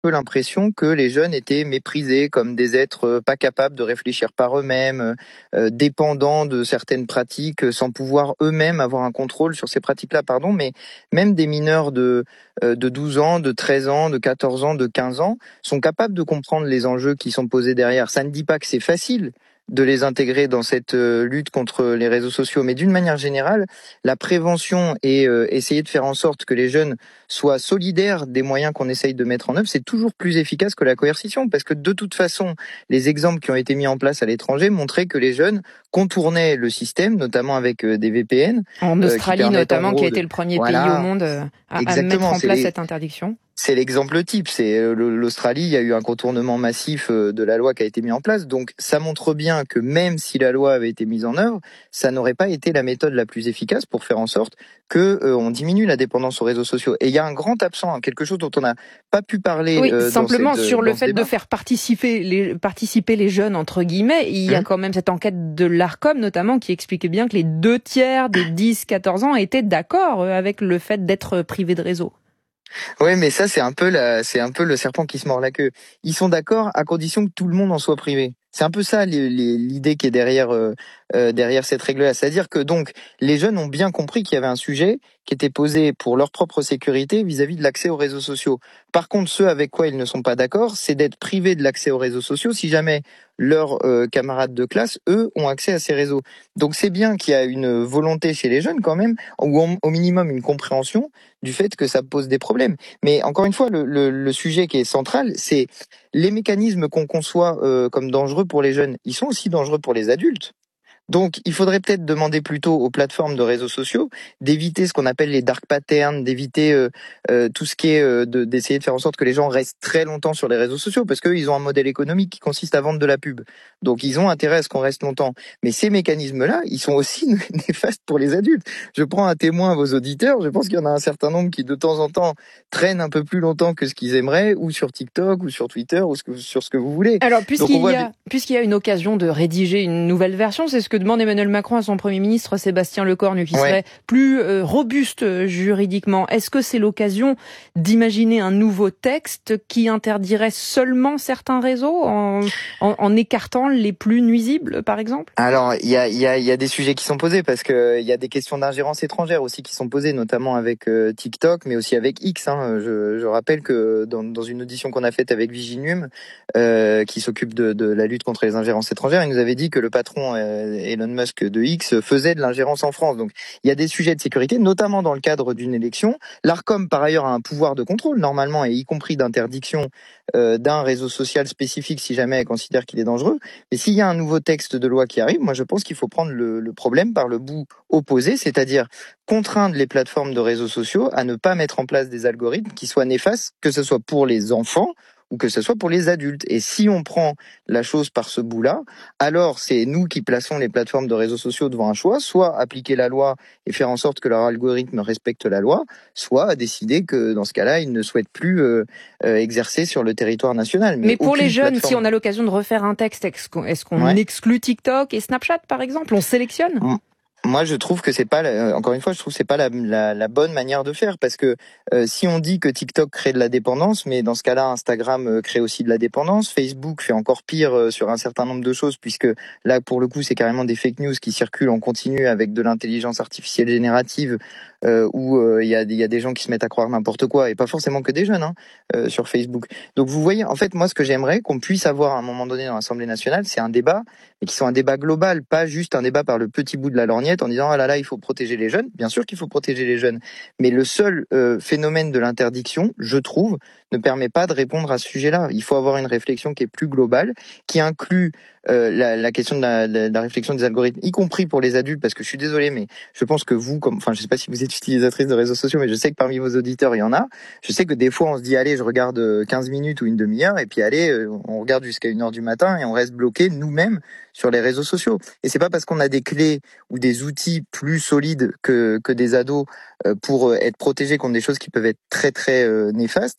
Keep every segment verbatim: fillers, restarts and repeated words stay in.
peu l'impression que les jeunes étaient méprisés comme des êtres pas capables de réfléchir par eux-mêmes, euh, dépendants de certaines pratiques, sans pouvoir eux-mêmes avoir un contrôle sur ces pratiques-là, pardon, mais même des mineurs de, euh, de douze ans, de treize ans, de quatorze ans, de quinze ans sont capables de comprendre les enjeux qui sont posés derrière. Ça ne dit pas que c'est facile de les intégrer dans cette euh, lutte contre les réseaux sociaux, mais d'une manière générale, la prévention et euh, essayer de faire en sorte que les jeunes soient solidaires des moyens qu'on essaye de mettre en œuvre, c'est toujours plus efficace que la coercition, parce que de toute façon, les exemples qui ont été mis en place à l'étranger montraient que les jeunes contournaient le système, notamment avec euh, des V P N. En Australie euh, qui notamment, en qui a de... été le premier voilà. pays au monde à, à mettre en place les... cette interdiction. C'est l'exemple type, c'est l'Australie, il y a eu un contournement massif de la loi qui a été mis en place, donc ça montre bien que même si la loi avait été mise en œuvre, ça n'aurait pas été la méthode la plus efficace pour faire en sorte que euh, on diminue la dépendance aux réseaux sociaux. Et il y a un grand absent, hein, quelque chose dont on n'a pas pu parler. Oui, euh, simplement dans cette, sur le dans fait de faire participer les, participer les jeunes, entre guillemets, il y a mmh. quand même cette enquête de l'Arcom notamment qui expliquait bien que les deux tiers des dix quatorze ans étaient d'accord avec le fait d'être privés de réseau. Ouais, mais ça c'est un peu la, c'est un peu le serpent qui se mord la queue. Ils sont d'accord à condition que tout le monde en soit privé. C'est un peu ça l'idée qui est derrière euh, euh, derrière cette règle-là, c'est-à-dire que donc les jeunes ont bien compris qu'il y avait un sujet qui était posé pour leur propre sécurité vis-à-vis de l'accès aux réseaux sociaux. Par contre, ceux avec quoi ils ne sont pas d'accord, c'est d'être privés de l'accès aux réseaux sociaux si jamais leurs euh, camarades de classe, eux, ont accès à ces réseaux. Donc c'est bien qu'il y a une volonté chez les jeunes quand même, ou au minimum une compréhension du fait que ça pose des problèmes. Mais encore une fois, le, le, le sujet qui est central, c'est les mécanismes qu'on conçoit euh, comme dangereux pour les jeunes, ils sont aussi dangereux pour les adultes. Donc, il faudrait peut-être demander plutôt aux plateformes de réseaux sociaux d'éviter ce qu'on appelle les dark patterns, d'éviter euh, euh, tout ce qui est euh, de, d'essayer de faire en sorte que les gens restent très longtemps sur les réseaux sociaux, parce qu'eux, ils ont un modèle économique qui consiste à vendre de la pub. Donc, ils ont intérêt à ce qu'on reste longtemps. Mais ces mécanismes-là, ils sont aussi néfastes pour les adultes. Je prends un témoin à vos auditeurs. Je pense qu'il y en a un certain nombre qui, de temps en temps, traînent un peu plus longtemps que ce qu'ils aimeraient, ou sur TikTok, ou sur Twitter, ou ce que, sur ce que vous voulez. Alors, puisqu'il y a, puisqu'il y a une occasion de rédiger une nouvelle version, c'est ce que demande Emmanuel Macron à son Premier ministre Sébastien Lecornu, qui ouais. serait plus euh, robuste euh, juridiquement. Est-ce que c'est l'occasion d'imaginer un nouveau texte qui interdirait seulement certains réseaux en, en, en écartant les plus nuisibles, par exemple ? Alors, il y a, y, a, y a des sujets qui sont posés, parce que il y a des questions d'ingérence étrangère aussi qui sont posées, notamment avec euh, TikTok, mais aussi avec X. Hein. Je, je rappelle que dans, dans une audition qu'on a faite avec Viginium, euh, qui s'occupe de, de la lutte contre les ingérences étrangères, il nous avait dit que le patron euh, Elon Musk de X faisait de l'ingérence en France. Donc, il y a des sujets de sécurité, notamment dans le cadre d'une élection. L'Arcom, par ailleurs, a un pouvoir de contrôle, normalement, et y compris d'interdiction euh, d'un réseau social spécifique si jamais elle considère qu'il est dangereux. Mais s'il y a un nouveau texte de loi qui arrive, moi, je pense qu'il faut prendre le, le problème par le bout opposé, c'est-à-dire contraindre les plateformes de réseaux sociaux à ne pas mettre en place des algorithmes qui soient néfastes, que ce soit pour les enfants ou que ce soit pour les adultes. Et si on prend la chose par ce bout-là, alors c'est nous qui plaçons les plateformes de réseaux sociaux devant un choix, soit appliquer la loi et faire en sorte que leur algorithme respecte la loi, soit décider que dans ce cas-là, ils ne souhaitent plus euh, euh, exercer sur le territoire national. Mais, Mais pour les jeunes, plateforme... si on a l'occasion de refaire un texte, est-ce qu'on, est-ce qu'on ouais. exclut TikTok et Snapchat, par exemple ? On sélectionne ? mmh. Moi, je trouve que c'est pas, la, encore une fois, je trouve que c'est pas la, la, la bonne manière de faire, parce que euh, si on dit que TikTok crée de la dépendance, mais dans ce cas-là, Instagram euh, crée aussi de la dépendance, Facebook fait encore pire euh, sur un certain nombre de choses, puisque là, pour le coup, c'est carrément des fake news qui circulent en continu avec de l'intelligence artificielle générative, euh, où il euh, y a, y a des gens qui se mettent à croire n'importe quoi, et pas forcément que des jeunes, hein, euh, sur Facebook. Donc, vous voyez, en fait, moi, ce que j'aimerais qu'on puisse avoir à un moment donné dans l'Assemblée nationale, c'est un débat, mais qui soit un débat global, pas juste un débat par le petit bout de la lorgnette, en disant ah là là il faut protéger les jeunes. Bien sûr qu'il faut protéger les jeunes, mais le seul euh, phénomène de l'interdiction, je trouve, ne permet pas de répondre à ce sujet-là. Il faut avoir une réflexion qui est plus globale, qui inclut euh, la, la question de la, la, la réflexion des algorithmes, y compris pour les adultes, parce que je suis désolé, mais je pense que vous, comme, enfin je sais pas si vous êtes utilisatrice de réseaux sociaux, mais je sais que parmi vos auditeurs il y en a. Je sais que des fois on se dit allez je regarde quinze minutes ou une demi-heure, et puis allez on regarde jusqu'à une heure du matin et on reste bloqué nous-mêmes sur les réseaux sociaux. Et c'est pas parce qu'on a des clés ou des outils plus solides que que des ados euh, pour être protégés contre des choses qui peuvent être très très euh, néfastes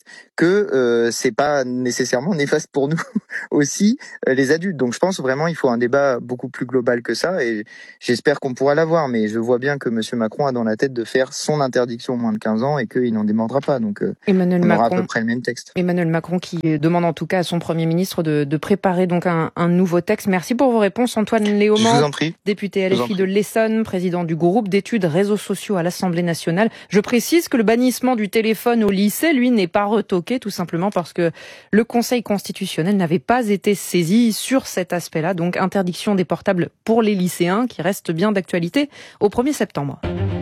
que euh, c'est pas nécessairement néfaste pour nous aussi, euh, les adultes. Donc je pense vraiment il faut un débat beaucoup plus global que ça, et j'espère qu'on pourra l'avoir. Mais je vois bien que Monsieur Macron a dans la tête de faire son interdiction au moins de quinze ans et qu'il n'en démordra pas. Donc euh, Emmanuel on Macron, aura à peu près le même texte. Emmanuel Macron qui demande en tout cas à son Premier ministre de, de préparer donc un, un nouveau texte. Merci pour vos réponses, Antoine Léaumont, je vous en prie. député L F I de l'Essonne, président du groupe d'études réseaux sociaux à l'Assemblée nationale. Je précise que le bannissement du téléphone au lycée, lui, n'est pas retoqué, tout simplement parce que le Conseil constitutionnel n'avait pas été saisi sur cet aspect-là. Donc interdiction des portables pour les lycéens, qui reste bien d'actualité au premier septembre.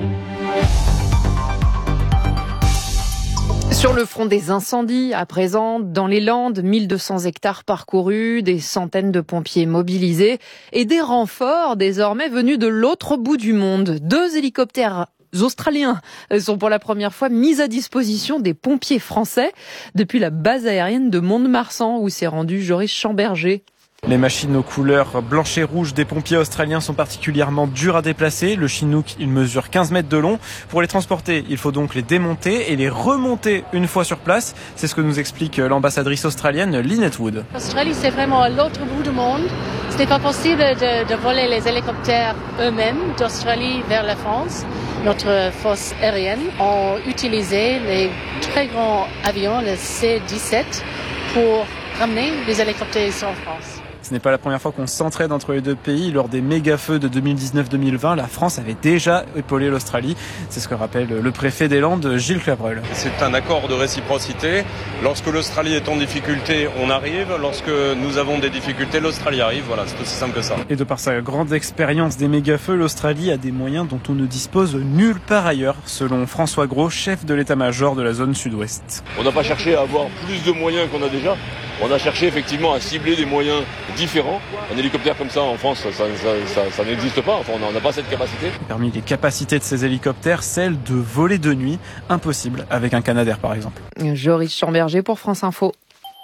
Sur le front des incendies, à présent, dans les Landes, mille deux cents hectares parcourus, des centaines de pompiers mobilisés et des renforts désormais venus de l'autre bout du monde. Deux hélicoptères australiens sont pour la première fois mis à disposition des pompiers français depuis la base aérienne de Mont-de-Marsan où s'est rendu Joris Chamberger. Les machines aux couleurs blanches et rouges des pompiers australiens sont particulièrement dures à déplacer. Le Chinook, il mesure quinze mètres de long. Pour les transporter, il faut donc les démonter et les remonter une fois sur place. C'est ce que nous explique l'ambassadrice australienne Lynette Wood. L'Australie, c'est vraiment à l'autre bout du monde. Ce n'est pas possible de, de voler les hélicoptères eux-mêmes d'Australie vers la France. Notre force aérienne a utilisé les très grands avions, le C dix-sept, pour ramener les hélicoptères ici en France. Ce n'est pas la première fois qu'on s'entraide entre les deux pays. Lors des méga-feux de deux mille dix-neuf deux mille vingt, la France avait déjà épaulé l'Australie. C'est ce que rappelle le préfet des Landes, Gilles Clavreul. C'est un accord de réciprocité. Lorsque l'Australie est en difficulté, on arrive. Lorsque nous avons des difficultés, l'Australie arrive. Voilà, c'est aussi simple que ça. Et de par sa grande expérience des méga-feux, l'Australie a des moyens dont on ne dispose nulle part ailleurs, selon François Gros, chef de l'état-major de la zone sud-ouest. On n'a pas cherché à avoir plus de moyens qu'on a déjà. On a cherché effectivement à cibler des moyens différents. Un hélicoptère comme ça en France, ça, ça, ça, ça n'existe pas. Enfin, on n'a pas cette capacité. Parmi les capacités de ces hélicoptères, celle de voler de nuit, impossible avec un Canadair par exemple. Joris Chamberger pour France Info.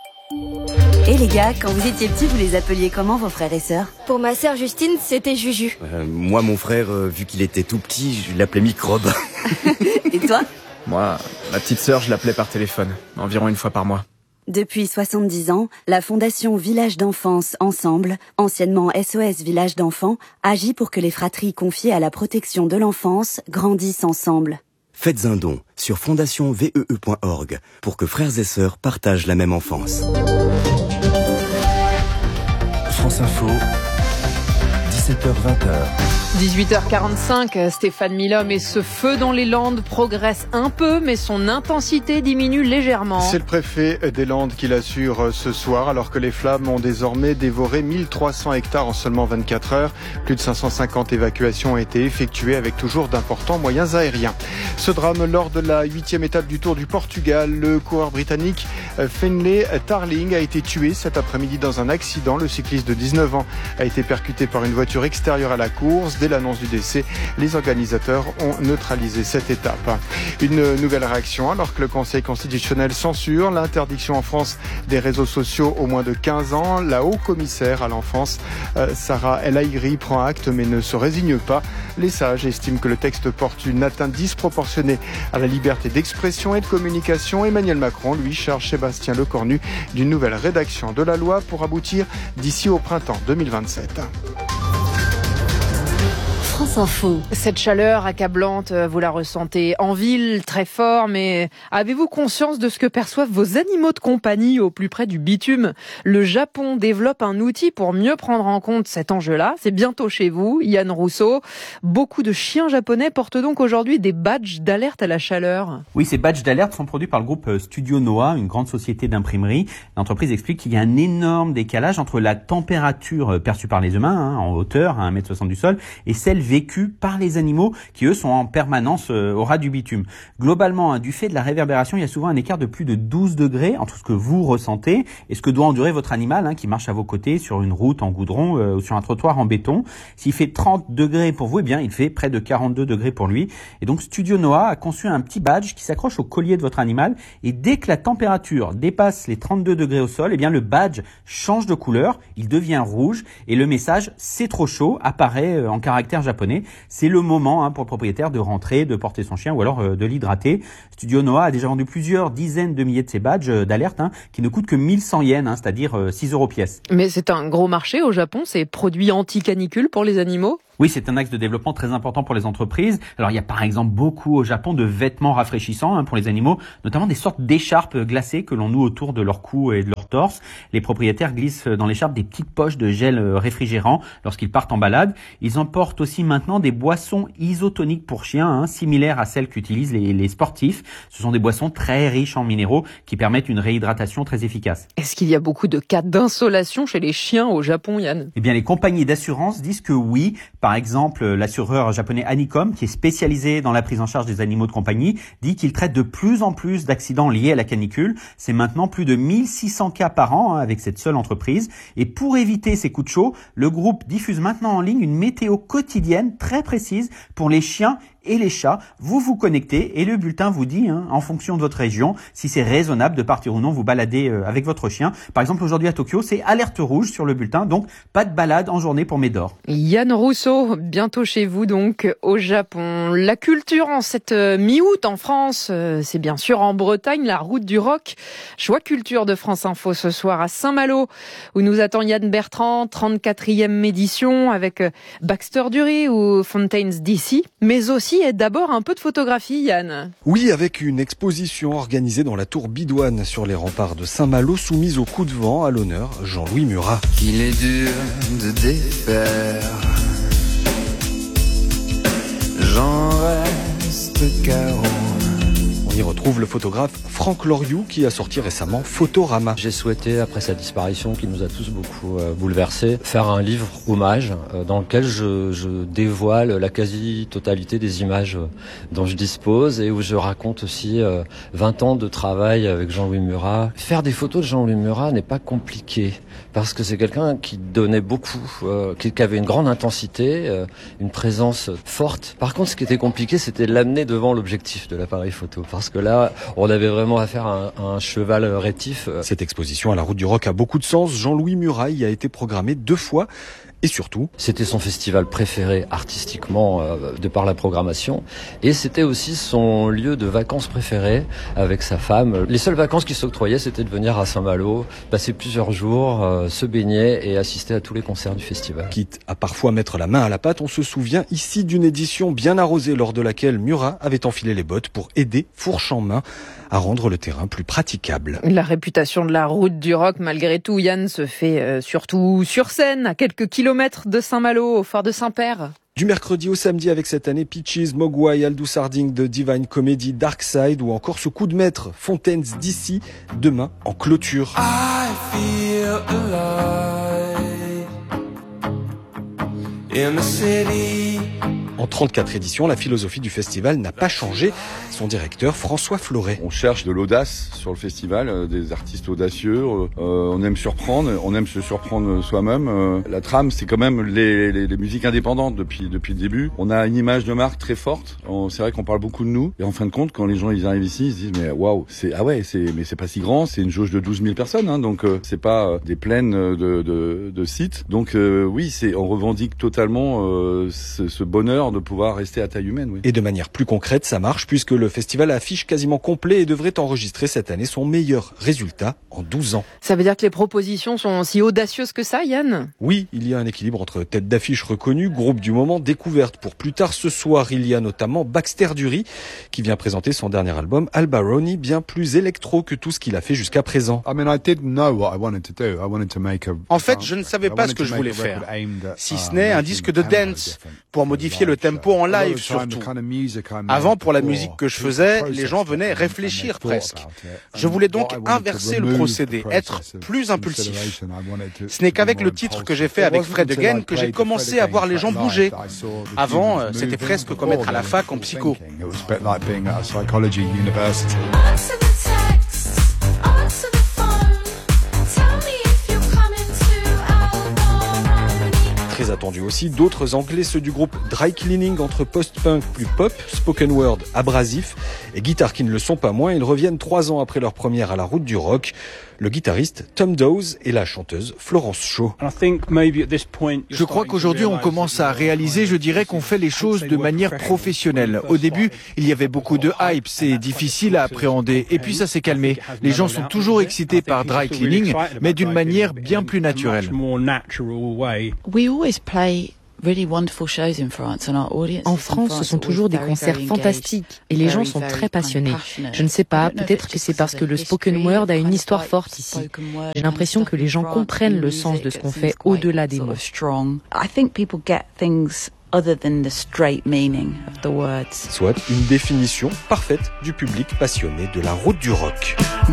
Et les gars, quand vous étiez petits, vous les appeliez comment vos frères et sœurs? Pour ma sœur Justine, c'était Juju. Euh, moi, mon frère, euh, vu qu'il était tout petit, je l'appelais Microbe. Et toi? Moi, ma petite sœur, je l'appelais par téléphone, environ une fois par mois. Depuis soixante-dix ans, la Fondation Village d'Enfance Ensemble, anciennement S O S Village d'Enfants, agit pour que les fratries confiées à la protection de l'enfance grandissent ensemble. Faites un don sur fondation vee point org pour que frères et sœurs partagent la même enfance. France Info, dix-sept heures vingt. dix-huit heures quarante-cinq, Stéphane Milhomme, et ce feu dans les Landes progresse un peu, mais son intensité diminue légèrement. C'est le préfet des Landes qui l'assure ce soir, alors que les flammes ont désormais dévoré mille trois cents hectares en seulement vingt-quatre heures. Plus de cinq cent cinquante évacuations ont été effectuées avec toujours d'importants moyens aériens. Ce drame lors de la huitième étape du Tour du Portugal. Le coureur britannique Fenley Tarling a été tué cet après-midi dans un accident. Le cycliste de dix-neuf ans a été percuté par une voiture extérieure à la course. Dès l'annonce du décès, les organisateurs ont neutralisé cette étape. Une nouvelle réaction alors que le Conseil constitutionnel censure l'interdiction en France des réseaux sociaux au moins de quinze ans. La haut-commissaire à l'enfance, euh, Sarah El Haïry, prend acte mais ne se résigne pas. Les sages estiment que le texte porte une atteinte disproportionnée à la liberté d'expression et de communication. Emmanuel Macron, lui, charge Sébastien Lecornu d'une nouvelle rédaction de la loi pour aboutir d'ici au printemps deux mille vingt-sept. France Info. Cette chaleur accablante, vous la ressentez en ville, très fort, mais avez-vous conscience de ce que perçoivent vos animaux de compagnie au plus près du bitume? Le Japon développe un outil pour mieux prendre en compte cet enjeu-là. C'est bientôt chez vous, Yann Rousseau. Beaucoup de chiens japonais portent donc aujourd'hui des badges d'alerte à la chaleur. Oui, ces badges d'alerte sont produits par le groupe Studio Noah, une grande société d'imprimerie. L'entreprise explique qu'il y a un énorme décalage entre la température perçue par les humains, hein, en hauteur, à un mètre soixante du sol, et celle vécus par les animaux qui, eux, sont en permanence euh, au ras du bitume. Globalement, hein, du fait de la réverbération, il y a souvent un écart de plus de douze degrés entre ce que vous ressentez et ce que doit endurer votre animal, hein, qui marche à vos côtés sur une route en goudron euh, ou sur un trottoir en béton. S'il fait trente degrés pour vous, eh bien, il fait près de quarante-deux degrés pour lui. Et donc, Studio Noah a conçu un petit badge qui s'accroche au collier de votre animal, et dès que la température dépasse les trente-deux degrés au sol, eh bien, le badge change de couleur, il devient rouge, et le message « c'est trop chaud » apparaît euh, en caractère japonais. japonais, c'est le moment hein, pour le propriétaire de rentrer, de porter son chien ou alors euh, de l'hydrater. Studio Noah a déjà vendu plusieurs dizaines de milliers de ces badges euh, d'alerte hein, qui ne coûtent que mille cent yens, hein, c'est-à-dire euh, six euros pièce. Mais c'est un gros marché au Japon, ces produits anti-canicule pour les animaux? Oui, c'est un axe de développement très important pour les entreprises. Alors, il y a par exemple beaucoup au Japon de vêtements rafraîchissants hein, pour les animaux, notamment des sortes d'écharpes glacées que l'on noue autour de leur cou et de leur torse. Les propriétaires glissent dans l'écharpe des petites poches de gel réfrigérant lorsqu'ils partent en balade. Ils emportent aussi maintenant des boissons isotoniques pour chiens, hein, similaires à celles qu'utilisent les, les sportifs. Ce sont des boissons très riches en minéraux qui permettent une réhydratation très efficace. Est-ce qu'il y a beaucoup de cas d'insolation chez les chiens au Japon, Yann? Eh bien, les compagnies d'assurance disent que oui. Par exemple, l'assureur japonais Anicom, qui est spécialisé dans la prise en charge des animaux de compagnie, dit qu'il traite de plus en plus d'accidents liés à la canicule. C'est maintenant plus de mille six cents cas par an hein, avec cette seule entreprise. Et pour éviter ces coups de chaud, le groupe diffuse maintenant en ligne une météo quotidienne très précise pour les chiens et les chats. Vous vous connectez et le bulletin vous dit, hein, en fonction de votre région, si c'est raisonnable de partir ou non vous balader euh, avec votre chien. Par exemple, aujourd'hui à Tokyo, c'est alerte rouge sur le bulletin, donc pas de balade en journée pour Médor. Yann Rousseau, bientôt chez vous donc au Japon. La culture en cette euh, mi-août en France, euh, c'est bien sûr en Bretagne, la route du rock. Choix culture de France Info ce soir à Saint-Malo, où nous attend Yann Bertrand, trente-quatrième édition avec euh, Baxter Dury ou Fontaines D C, mais aussi et d'abord un peu de photographie, Yann. Oui, avec une exposition organisée dans la tour Bidoine sur les remparts de Saint-Malo, soumise au coup de vent, à l'honneur Jean-Louis Murat. Qu'il est dur de défaire, j'en reste carreau. On y retrouve le photographe Franck Loriou qui a sorti récemment Photorama. J'ai souhaité, après sa disparition qui nous a tous beaucoup euh, bouleversés, faire un livre hommage euh, dans lequel je, je dévoile la quasi-totalité des images euh, dont je dispose et où je raconte aussi euh, vingt ans de travail avec Jean-Louis Murat. Faire des photos de Jean-Louis Murat n'est pas compliqué parce que c'est quelqu'un qui donnait beaucoup, euh, qui, qui avait une grande intensité, euh, une présence forte. Par contre, ce qui était compliqué, c'était de l'amener devant l'objectif de l'appareil photo. Parce que là, on avait vraiment affaire à un, à un cheval rétif. Cette exposition à la Route du Rock a beaucoup de sens. Jean-Louis Murat y a été programmé deux fois. Et surtout, c'était son festival préféré artistiquement euh, de par la programmation, et c'était aussi son lieu de vacances préféré avec sa femme. Les seules vacances qu'il s'octroyait, c'était de venir à Saint-Malo, passer plusieurs jours, euh, se baigner et assister à tous les concerts du festival. Quitte à parfois mettre la main à la pâte, on se souvient ici d'une édition bien arrosée lors de laquelle Murat avait enfilé les bottes pour aider, fourche en main, à rendre le terrain plus praticable. La réputation de la Route du Rock, malgré tout, Yann, se fait euh, surtout sur scène, à quelques kilomètres de Saint-Malo, au Fort de Saint-Père. Du mercredi au samedi avec cette année Peaches, Mogwai, Aldous Harding de Divine Comedy, Darkside ou encore ce coup de maître Fontaines D C, demain en clôture. I feel alive in the city. En trente-quatre éditions, la philosophie du festival n'a pas changé. Son directeur, François Floret. On cherche de l'audace sur le festival, euh, des artistes audacieux. Euh, on aime surprendre, on aime se surprendre soi-même. Euh, la trame, c'est quand même les, les, les musiques indépendantes depuis depuis le début. On a une image de marque très forte. On, c'est vrai qu'on parle beaucoup de nous. Et en fin de compte, quand les gens ils arrivent ici, ils se disent mais waouh, c'est ah ouais, c'est mais c'est pas si grand. C'est une jauge de douze mille personnes, hein, donc euh, c'est pas euh, des plaines de de, de sites. Donc euh, oui, c'est on revendique totalement euh, ce, ce bonheur de pouvoir rester à taille humaine. Oui. Et de manière plus concrète, ça marche puisque le festival affiche quasiment complet et devrait enregistrer cette année son meilleur résultat en douze ans. Ça veut dire que les propositions sont si audacieuses que ça, Yann ? Oui, il y a un équilibre entre tête d'affiche reconnue, groupe du moment, découverte pour plus tard ce soir. Il y a notamment Baxter Dury qui vient présenter son dernier album Albaroni, bien plus électro que tout ce qu'il a fait jusqu'à présent. En fait, je ne savais pas ce que je voulais faire, si ce n'est un disque de dance, pour modifier le tempo en live surtout. Avant, pour la musique que je faisais, les gens venaient réfléchir presque. Je voulais donc inverser le procédé, être plus impulsif. Ce n'est qu'avec le titre que j'ai fait avec Fred Again que j'ai commencé à voir les gens bouger. Avant, c'était presque comme être à la fac en psycho. Très attendu aussi, d'autres anglais, ceux du groupe Dry Cleaning, entre post-punk plus pop, spoken word abrasif et guitare qui ne le sont pas moins. Ils reviennent trois ans après leur première à la Route du Rock. le guitariste Tom Dawes et la chanteuse Florence Shaw. Je crois qu'aujourd'hui on commence à réaliser, je dirais qu'on fait les choses de manière professionnelle. Au début, il y avait beaucoup de hype, c'est difficile à appréhender. Et puis ça s'est calmé. Les gens sont toujours excités par dry cleaning, mais d'une manière bien plus naturelle. En France, ce sont toujours des concerts fantastiques et les gens sont très passionnés. Je ne sais pas, peut-être que c'est parce que le spoken word a une histoire forte ici. J'ai l'impression que les gens comprennent le sens de ce qu'on fait au-delà des mots. Soit une définition parfaite du public passionné de la route du rock.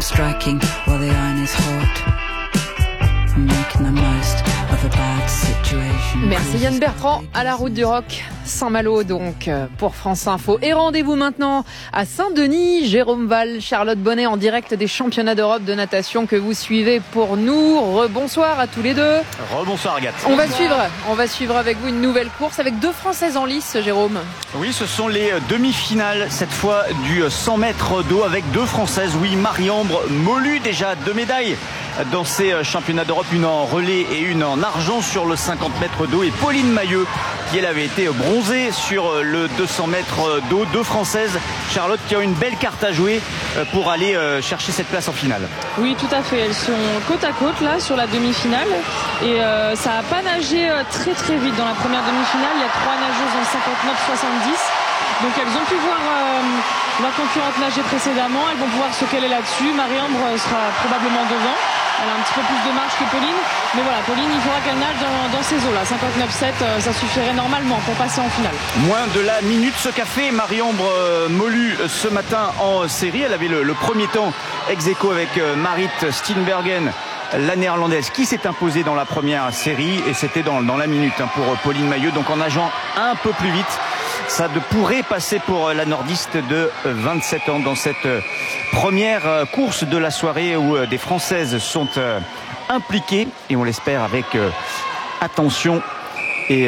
Merci Yann Bertrand, à la route du rock, Saint-Malo donc pour France Info. Et rendez-vous maintenant à Saint-Denis, Jérôme Val, Charlotte Bonnet en direct des championnats d'Europe de natation que vous suivez pour nous. Rebonsoir à tous les deux. Rebonsoir Agathe. On va suivre, on va suivre avec vous une nouvelle course avec deux Françaises en lice, Jérôme. Oui, ce sont les demi-finales cette fois du cent mètres d'eau avec deux Françaises. Oui, Marie-Ambre Molu, déjà deux médailles dans ces championnats d'Europe, une en relais et une en argent sur le cinquante mètres d'eau, et Pauline Mailleux qui elle avait été bronzée sur le deux cents mètres d'eau. Deux Françaises, Charlotte, qui ont une belle carte à jouer pour aller chercher cette place en finale. Oui, tout à fait, elles sont côte à côte là sur la demi-finale et euh, ça n'a pas nagé très très vite dans la première demi-finale. Il y a trois nageuses en cinquante-neuf soixante-dix, donc elles ont pu voir euh, leur concurrente nager précédemment, elles vont pouvoir se caler là-dessus. Marie-Ambre sera probablement devant. Elle a un petit peu plus de marge que Pauline. Mais voilà, Pauline, il faudra qu'elle nage dans, dans ces eaux-là. cinquante-neuf sept, ça suffirait normalement pour passer en finale. Moins de la minute, ce qu'a fait Marie-Ambre Molu ce matin en série. Elle avait le, le premier temps ex aequo avec Marit Steenbergen, la néerlandaise, qui s'est imposée dans la première série. Et c'était dans, dans la minute hein, pour Pauline Mailleux. Donc en nageant un peu plus vite, ça pourrait passer pour la nordiste de vingt-sept ans dans cette première course de la soirée où des Françaises sont impliquées, et on l'espère avec attention et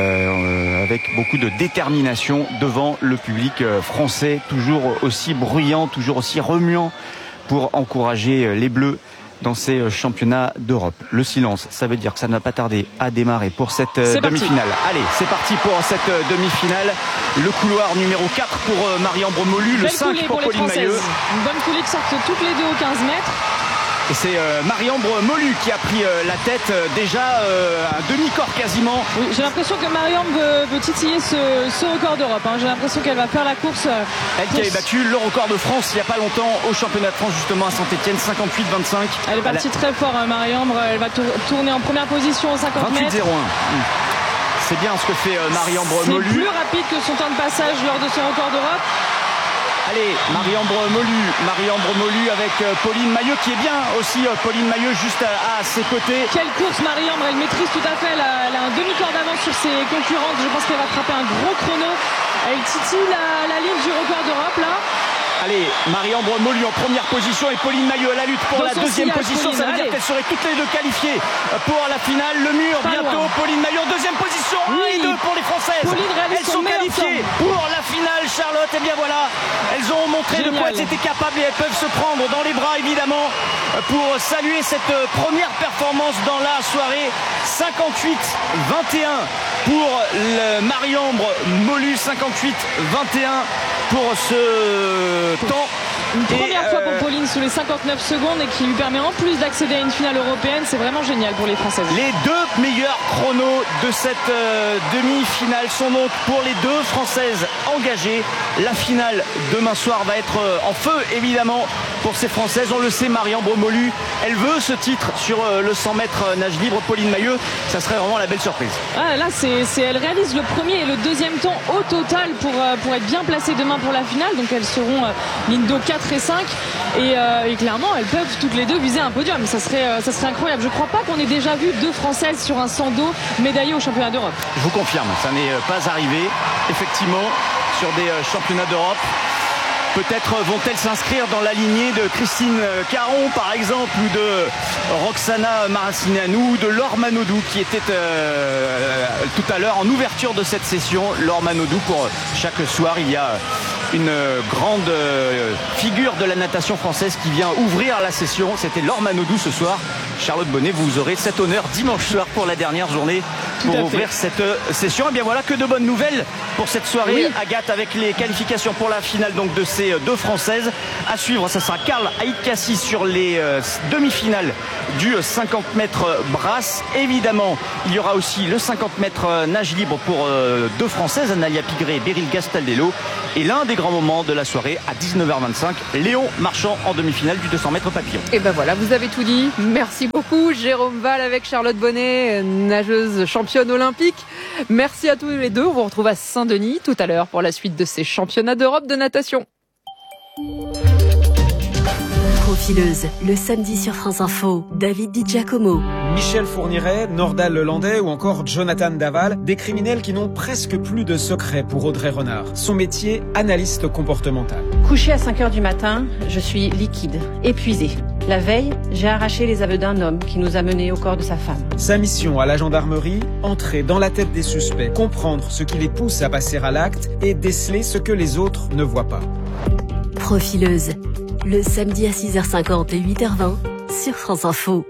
euh, avec beaucoup de détermination devant le public français, toujours aussi bruyant, toujours aussi remuant pour encourager les Bleus dans ces championnats d'Europe. Le silence, ça veut dire que ça ne va pas tarder à démarrer pour cette demi-finale. Allez, c'est parti pour cette demi-finale. Le couloir numéro quatre pour Marie-Ambre Molu, le cinq pour, pour Pauline Mailleux. Une bonne coulée qui sortent toutes les deux aux quinze mètres. Et c'est euh, Marie-Ambre Molu qui a pris euh, la tête euh, déjà euh, un demi-corps quasiment. Oui, j'ai l'impression que Marie-Ambre veut, veut titiller ce, ce record d'Europe. Hein. J'ai l'impression qu'elle va faire la course. Euh, Elle qui avait battu le record de France il n'y a pas longtemps au championnat de France justement à Saint-Etienne, cinquante-huit vingt-cinq. Elle est partie Elle a... très fort, hein, Marie-Ambre. Elle va tour- tourner en première position aux cinquante mètres. vingt-huit zéro un. Mmh. C'est bien ce que fait euh, Marie-Ambre Molu. C'est plus rapide que son temps de passage lors de son record d'Europe. Allez, Marie-Ambre Molu, Marie-Ambre Molu avec euh, Pauline Mailleux qui est bien aussi, euh, Pauline Mailleux juste à, à ses côtés. Quelle course Marie-Ambre, elle maîtrise tout à fait, elle a, elle a un demi-corps d'avance sur ses concurrentes, je pense qu'elle va frapper un gros chrono. Elle titille la, la ligne du record d'Europe là. Allez, Marie-Ambre Molu en première position et Pauline Mailleux à la lutte pour Dans la deuxième sillage, position. Pauline, ça veut allez. dire qu'elles seraient toutes les deux qualifiées pour la finale. Le mur Pas bientôt. Loin. Pauline Mailleux en deuxième position. Oui. un et deux pour les Françaises. Elles sont qualifiées temps. pour la finale, Charlotte. Et bien voilà, elles ont montré Génial. de quoi elles étaient capables et elles peuvent se prendre dans les bras évidemment pour saluer cette première performance dans la soirée. cinquante-huit vingt et un pour le Marie-Ambre Molu, cinquante-huit vingt et un pour ce temps. Une première et fois euh... pour Pauline sous les cinquante-neuf secondes et qui lui permet en plus d'accéder à une finale européenne. C'est vraiment génial pour les Françaises. Les deux meilleurs chronos de cette euh, demi-finale sont donc pour les deux Françaises engagées. La finale demain soir va être euh, en feu évidemment pour ces Françaises. On le sait, Marie-Ambre Molu, elle veut ce titre sur euh, le cent mètres nage libre. Pauline Mailleux, ça serait vraiment la belle surprise. Ah, là, c'est, c'est, elle réalise le premier et le deuxième temps au total pour, euh, pour être bien placée demain pour la finale. Donc elles seront euh, ligne d'eau quatre et cinq et, euh, et clairement elles peuvent toutes les deux viser un podium. Ça serait, euh, ça serait incroyable. Je crois pas qu'on ait déjà vu deux Françaises sur un cent d'eau médaillées au championnat d'Europe. Je vous confirme, ça n'est pas arrivé effectivement sur des euh, championnats d'Europe. Peut-être vont-elles s'inscrire dans la lignée de Christine Caron par exemple, ou de Roxana Maracineanu, ou de Laure Manodou qui était euh, tout à l'heure en ouverture de cette session. Laure Manodou, pour chaque soir il y a une grande figure de la natation française qui vient ouvrir la session. C'était Laure Manodou ce soir. Charlotte Bonnet, vous aurez cet honneur dimanche soir pour la dernière journée pour ouvrir cette session. Et bien voilà, que de bonnes nouvelles pour cette soirée, oui. Agathe, avec les qualifications pour la finale donc de ces deux Françaises. À suivre, ça sera Karl Aït-Kassi sur les euh, demi-finales du cinquante mètres brasse. Évidemment, il y aura aussi le cinquante mètres nage libre pour euh, deux Françaises, Analia Pigré et Beryl Gastaldello. Et l'un des grands moments de la soirée à dix-neuf heures vingt-cinq, Léon Marchand en demi-finale du deux cents mètres papillon. Et ben voilà, vous avez tout dit. Merci beaucoup Jérôme Val avec Charlotte Bonnet, nageuse championne olympique. Merci à tous les deux. On vous retrouve à Saint-Denis tout à l'heure pour la suite de ces championnats d'Europe de natation. Profileuse, le samedi sur France Info, David Di Giacomo. Michel Fourniret, Nordal Lelandais ou encore Jonathan Daval, des criminels qui n'ont presque plus de secret pour Audrey Renard. Son métier, analyste comportemental. Couché à cinq heures du matin, je suis liquide, épuisée. La veille, j'ai arraché les aveux d'un homme qui nous a menés au corps de sa femme. Sa mission à la gendarmerie, entrer dans la tête des suspects, comprendre ce qui les pousse à passer à l'acte et déceler ce que les autres ne voient pas. Profileuse, le samedi à six heures cinquante et huit heures vingt sur France Info.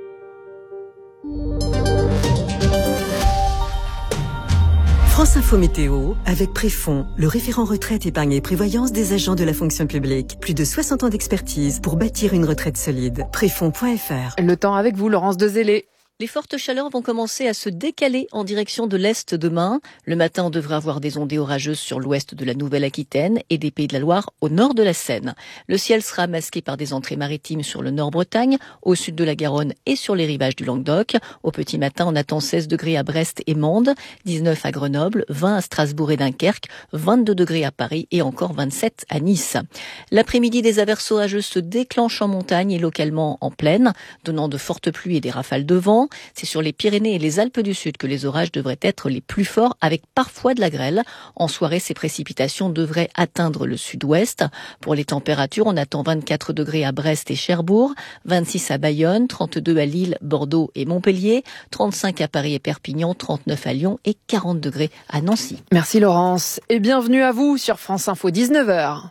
France Info Météo avec Préfond, le référent retraite, épargne et prévoyance des agents de la fonction publique. Plus de soixante ans d'expertise pour bâtir une retraite solide. Préfond point F R. Le temps avec vous, Laurence Dezélé. Les fortes chaleurs vont commencer à se décaler en direction de l'Est demain. Le matin, on devrait avoir des ondées orageuses sur l'ouest de la Nouvelle-Aquitaine et des Pays de la Loire au nord de la Seine. Le ciel sera masqué par des entrées maritimes sur le Nord-Bretagne, au sud de la Garonne et sur les rivages du Languedoc. Au petit matin, on attend seize degrés à Brest et Mende, dix-neuf à Grenoble, vingt à Strasbourg et Dunkerque, vingt-deux degrés à Paris et encore vingt-sept à Nice. L'après-midi, des averses orageuses se déclenchent en montagne et localement en plaine, donnant de fortes pluies et des rafales de vent. C'est sur les Pyrénées et les Alpes du Sud que les orages devraient être les plus forts, avec parfois de la grêle. En soirée, ces précipitations devraient atteindre le sud-ouest. Pour les températures, on attend vingt-quatre degrés à Brest et Cherbourg, vingt-six à Bayonne, trente-deux à Lille, Bordeaux et Montpellier, trente-cinq à Paris et Perpignan, trente-neuf à Lyon et quarante degrés à Nancy. Merci Laurence et bienvenue à vous sur France Info, dix-neuf heures.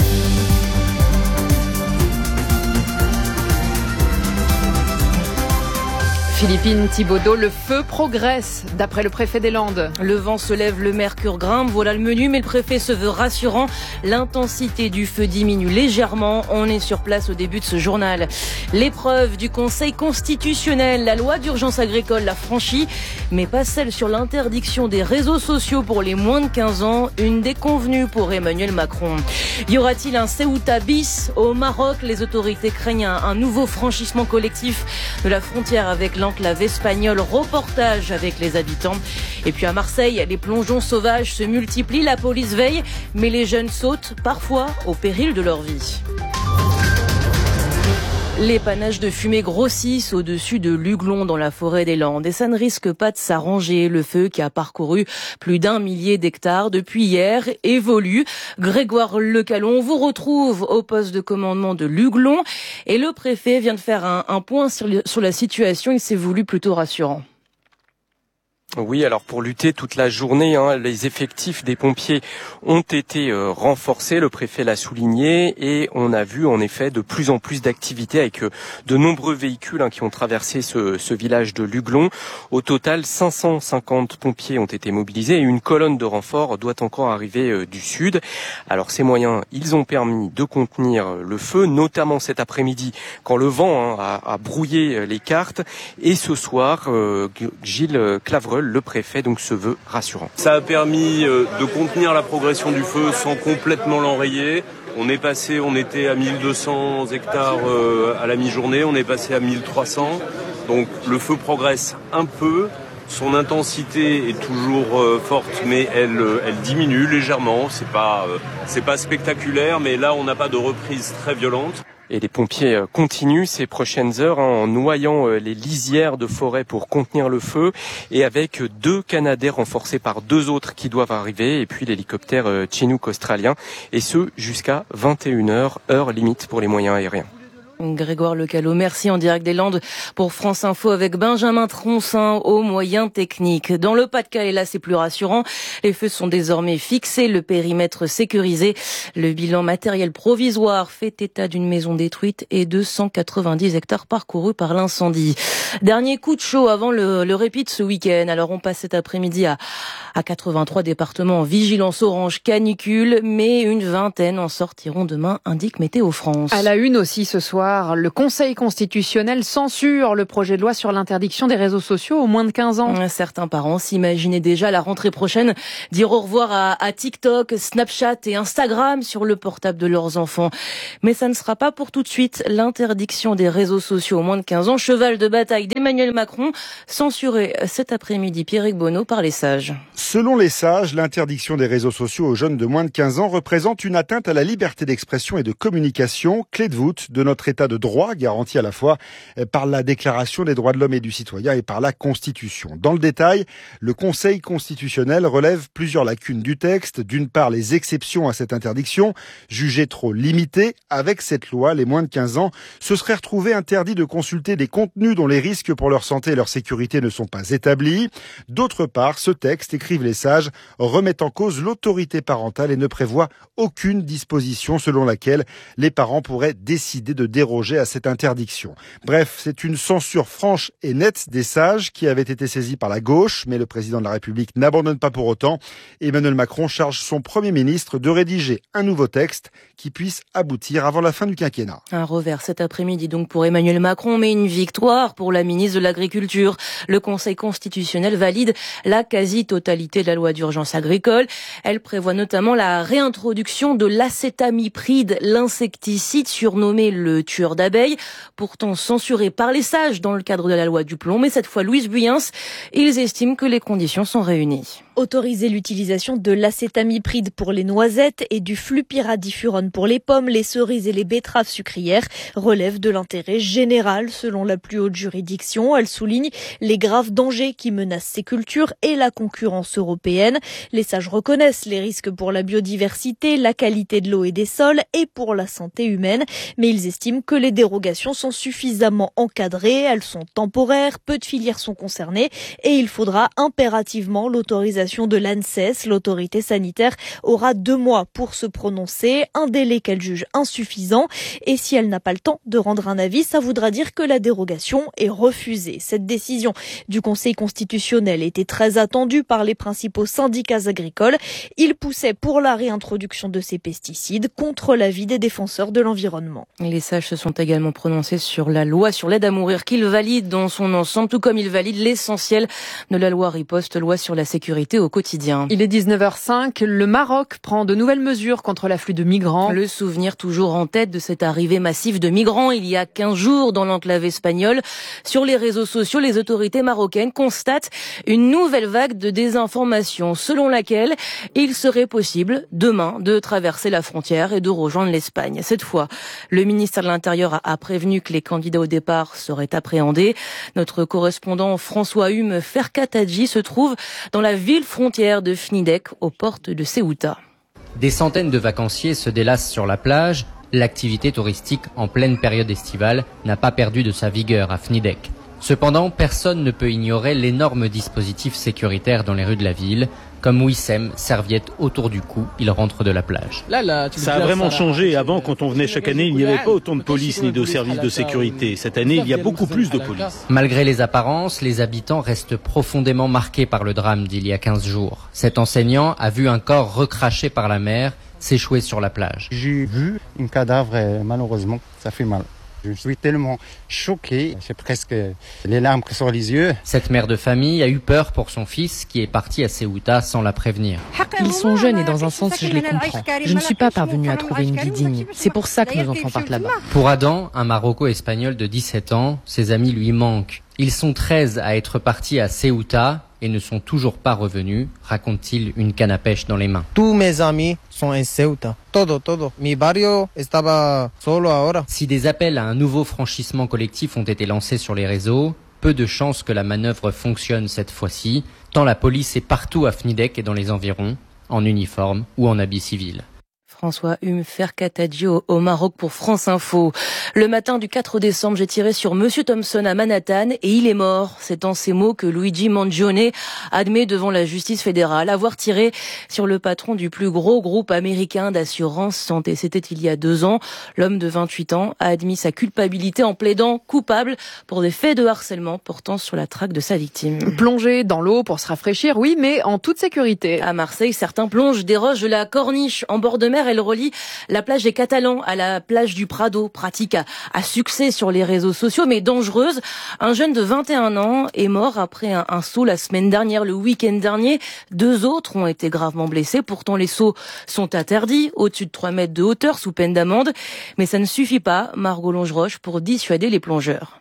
Philippine Thibaudeau, le feu progresse, d'après le préfet des Landes. Le vent se lève, le mercure grimpe, voilà le menu, mais le préfet se veut rassurant. L'intensité du feu diminue légèrement. On est sur place au début de ce journal. L'épreuve du Conseil constitutionnel, la loi d'urgence agricole l'a franchie, mais pas celle sur l'interdiction des réseaux sociaux pour les moins de quinze ans, une déconvenue pour Emmanuel Macron. Y aura-t-il un Ceuta bis au Maroc? Les autorités craignent un, un nouveau franchissement collectif de la frontière avec l'enclave espagnole. Reportage avec les habitants. Et puis à Marseille, les plongeons sauvages se multiplient, la police veille, mais les jeunes sautent parfois au péril de leur vie. Les panaches de fumée grossissent au-dessus de Luglon dans la forêt des Landes et ça ne risque pas de s'arranger. Le feu qui a parcouru plus d'un millier d'hectares depuis hier évolue. Grégoire Lecalon vous retrouve au poste de commandement de Luglon et le préfet vient de faire un, un point sur, le, sur la situation. Il s'est voulu plutôt rassurant. Oui, alors pour lutter toute la journée, hein, les effectifs des pompiers ont été euh, renforcés, le préfet l'a souligné, et on a vu en effet de plus en plus d'activités avec euh, de nombreux véhicules hein, qui ont traversé ce, ce village de Luglon. Au total, cinq cent cinquante pompiers ont été mobilisés et une colonne de renfort doit encore arriver euh, du sud. Alors ces moyens, ils ont permis de contenir le feu, notamment cet après-midi quand le vent hein, a, a brouillé les cartes, et ce soir, euh, Gilles Clavreul, le préfet, donc se veut rassurant. Ça a permis de contenir la progression du feu sans complètement l'enrayer. On est passé, on était à mille deux cents hectares à la mi-journée, on est passé à mille trois cents. Donc le feu progresse un peu. Son intensité est toujours euh, forte, mais elle, euh, elle diminue légèrement. C'est pas, euh, c'est pas spectaculaire, mais là on n'a pas de reprise très violente. Et les pompiers continuent ces prochaines heures hein, en noyant les lisières de forêt pour contenir le feu, et avec deux Canadair renforcés par deux autres qui doivent arriver, et puis l'hélicoptère Chinook australien, et ce jusqu'à vingt et une heures, heure limite pour les moyens aériens. Grégoire Lecalot, merci en direct des Landes pour France Info avec Benjamin Troncin aux moyens techniques. Dans le Pas-de-Calais, là, c'est plus rassurant. Les feux sont désormais fixés, le périmètre sécurisé. Le bilan matériel provisoire fait état d'une maison détruite et de cent quatre-vingt-dix hectares parcourus par l'incendie. Dernier coup de chaud avant le, le répit de ce week-end. Alors, on passe cet après-midi à, à quatre-vingt-trois départements en vigilance orange canicule, mais une vingtaine en sortiront demain, indique Météo France. À la une aussi ce soir, le Conseil constitutionnel censure le projet de loi sur l'interdiction des réseaux sociaux aux moins de quinze ans. Certains parents s'imaginaient déjà la rentrée prochaine dire au revoir à, à TikTok, Snapchat et Instagram sur le portable de leurs enfants. Mais ça ne sera pas pour tout de suite. L'interdiction des réseaux sociaux aux moins de quinze ans, cheval de bataille d'Emmanuel Macron, censuré cet après-midi, Pierrick Bonneau, par les sages. Selon les sages, l'interdiction des réseaux sociaux aux jeunes de moins de quinze ans représente une atteinte à la liberté d'expression et de communication, clé de voûte de notre état de droit, garanti à la fois par la Déclaration des droits de l'homme et du citoyen et par la Constitution. Dans le détail, le Conseil constitutionnel relève plusieurs lacunes du texte. D'une part, les exceptions à cette interdiction, jugées trop limitées. Avec cette loi, les moins de quinze ans se seraient retrouvés interdits de consulter des contenus dont les risques pour leur santé et leur sécurité ne sont pas établis. D'autre part, ce texte, écrivent les sages, remet en cause l'autorité parentale et ne prévoit aucune disposition selon laquelle les parents pourraient décider de déroger à cette interdiction. Bref, c'est une censure franche et nette des sages qui avait été saisie par la gauche, mais le président de la République n'abandonne pas pour autant. Emmanuel Macron charge son Premier ministre de rédiger un nouveau texte qui puisse aboutir avant la fin du quinquennat. Un revers cet après-midi donc pour Emmanuel Macron, mais une victoire pour la ministre de l'Agriculture. Le Conseil constitutionnel valide la quasi-totalité de la loi d'urgence agricole. Elle prévoit notamment la réintroduction de l'acétamipride, l'insecticide surnommé le tueur d'abeilles, pourtant censuré par les sages dans le cadre de la loi du plomb. Mais cette fois, Louise Buyens, ils estiment que les conditions sont réunies. Autoriser l'utilisation de l'acétamipride pour les noisettes et du flupyradifurone pour les pommes, les cerises et les betteraves sucrières relève de l'intérêt général selon la plus haute juridiction. Elle souligne les graves dangers qui menacent ces cultures et la concurrence européenne. Les sages reconnaissent les risques pour la biodiversité, la qualité de l'eau et des sols et pour la santé humaine, mais ils estiment que les dérogations sont suffisamment encadrées, elles sont temporaires, peu de filières sont concernées et il faudra impérativement l'autorisation de l'ANSES. L'autorité sanitaire aura deux mois pour se prononcer, un délai qu'elle juge insuffisant. Et si elle n'a pas le temps de rendre un avis, ça voudra dire que la dérogation est refusée. Cette décision du Conseil constitutionnel était très attendue par les principaux syndicats agricoles. Ils poussaient pour la réintroduction de ces pesticides contre l'avis des défenseurs de l'environnement. Les sages se sont également prononcés sur la loi sur l'aide à mourir qu'ils valident dans son ensemble, tout comme ils valident l'essentiel de la loi riposte, loi sur la sécurité au quotidien. Il est dix-neuf heures cinq, le Maroc prend de nouvelles mesures contre l'afflux de migrants. Le souvenir toujours en tête de cette arrivée massive de migrants il y a quinze jours dans l'enclave espagnole. Sur les réseaux sociaux, les autorités marocaines constatent une nouvelle vague de désinformation selon laquelle il serait possible demain de traverser la frontière et de rejoindre l'Espagne. Cette fois, le ministère de l'Intérieur a prévenu que les candidats au départ seraient appréhendés. Notre correspondant François Hume Ferkatadji se trouve dans la ville frontière de Fnidek, aux portes de Ceuta. Des centaines de vacanciers se délassent sur la plage. L'activité touristique en pleine période estivale n'a pas perdu de sa vigueur à Fnidek. Cependant, personne ne peut ignorer l'énorme dispositif sécuritaire dans les rues de la ville. Comme Wissem, serviette autour du cou, il rentre de la plage. Ça a vraiment changé. Avant, quand on venait chaque année, il n'y avait pas autant de police ni de services de sécurité. Cette année, il y a beaucoup plus de police. Malgré les apparences, les habitants restent profondément marqués par le drame d'il y a quinze jours. Cet enseignant a vu un corps recraché par la mer s'échouer sur la plage. J'ai vu un cadavre et malheureusement, ça fait mal. Je suis tellement choqué, j'ai presque les larmes qui sont les yeux. Cette mère de famille a eu peur pour son fils qui est parti à Ceuta sans la prévenir. Ils sont jeunes et dans un sens, je les comprends. Je ne suis pas parvenue à trouver une vie digne. C'est pour ça que nos enfants partent là-bas. Pour Adam, un Maroco-espagnol de dix-sept ans, ses amis lui manquent. Ils sont treize à être partis à Ceuta et ne sont toujours pas revenus, raconte-t-il une canne à pêche dans les mains. Tous mes amis sont en Ceuta. Todo, todo. Mi barrio estaba solo ahora. Si des appels à un nouveau franchissement collectif ont été lancés sur les réseaux, peu de chances que la manœuvre fonctionne cette fois-ci, tant la police est partout à Fnidek et dans les environs, en uniforme ou en habit civil. François Hume Ferkatadji au, au Maroc pour France Info. Le matin du quatre décembre, j'ai tiré sur Monsieur Thompson à Manhattan et il est mort. C'est en ces mots que Luigi Mangione admet devant la justice fédérale avoir tiré sur le patron du plus gros groupe américain d'assurance santé. C'était il y a deux ans. L'homme de vingt-huit ans a admis sa culpabilité en plaidant coupable pour des faits de harcèlement portant sur la traque de sa victime. Plonger dans l'eau pour se rafraîchir, oui, mais en toute sécurité. À Marseille, certains plongent des roches de la Corniche. En bord de mer, elle relie la plage des Catalans à la plage du Prado. Pratique à, à succès sur les réseaux sociaux, mais dangereuse. Un jeune de vingt et un ans est mort après un, un saut la semaine dernière, le week-end dernier. Deux autres ont été gravement blessés. Pourtant, les sauts sont interdits, au-dessus de trois mètres de hauteur, sous peine d'amende. Mais ça ne suffit pas, Margot Longeroche, pour dissuader les plongeurs.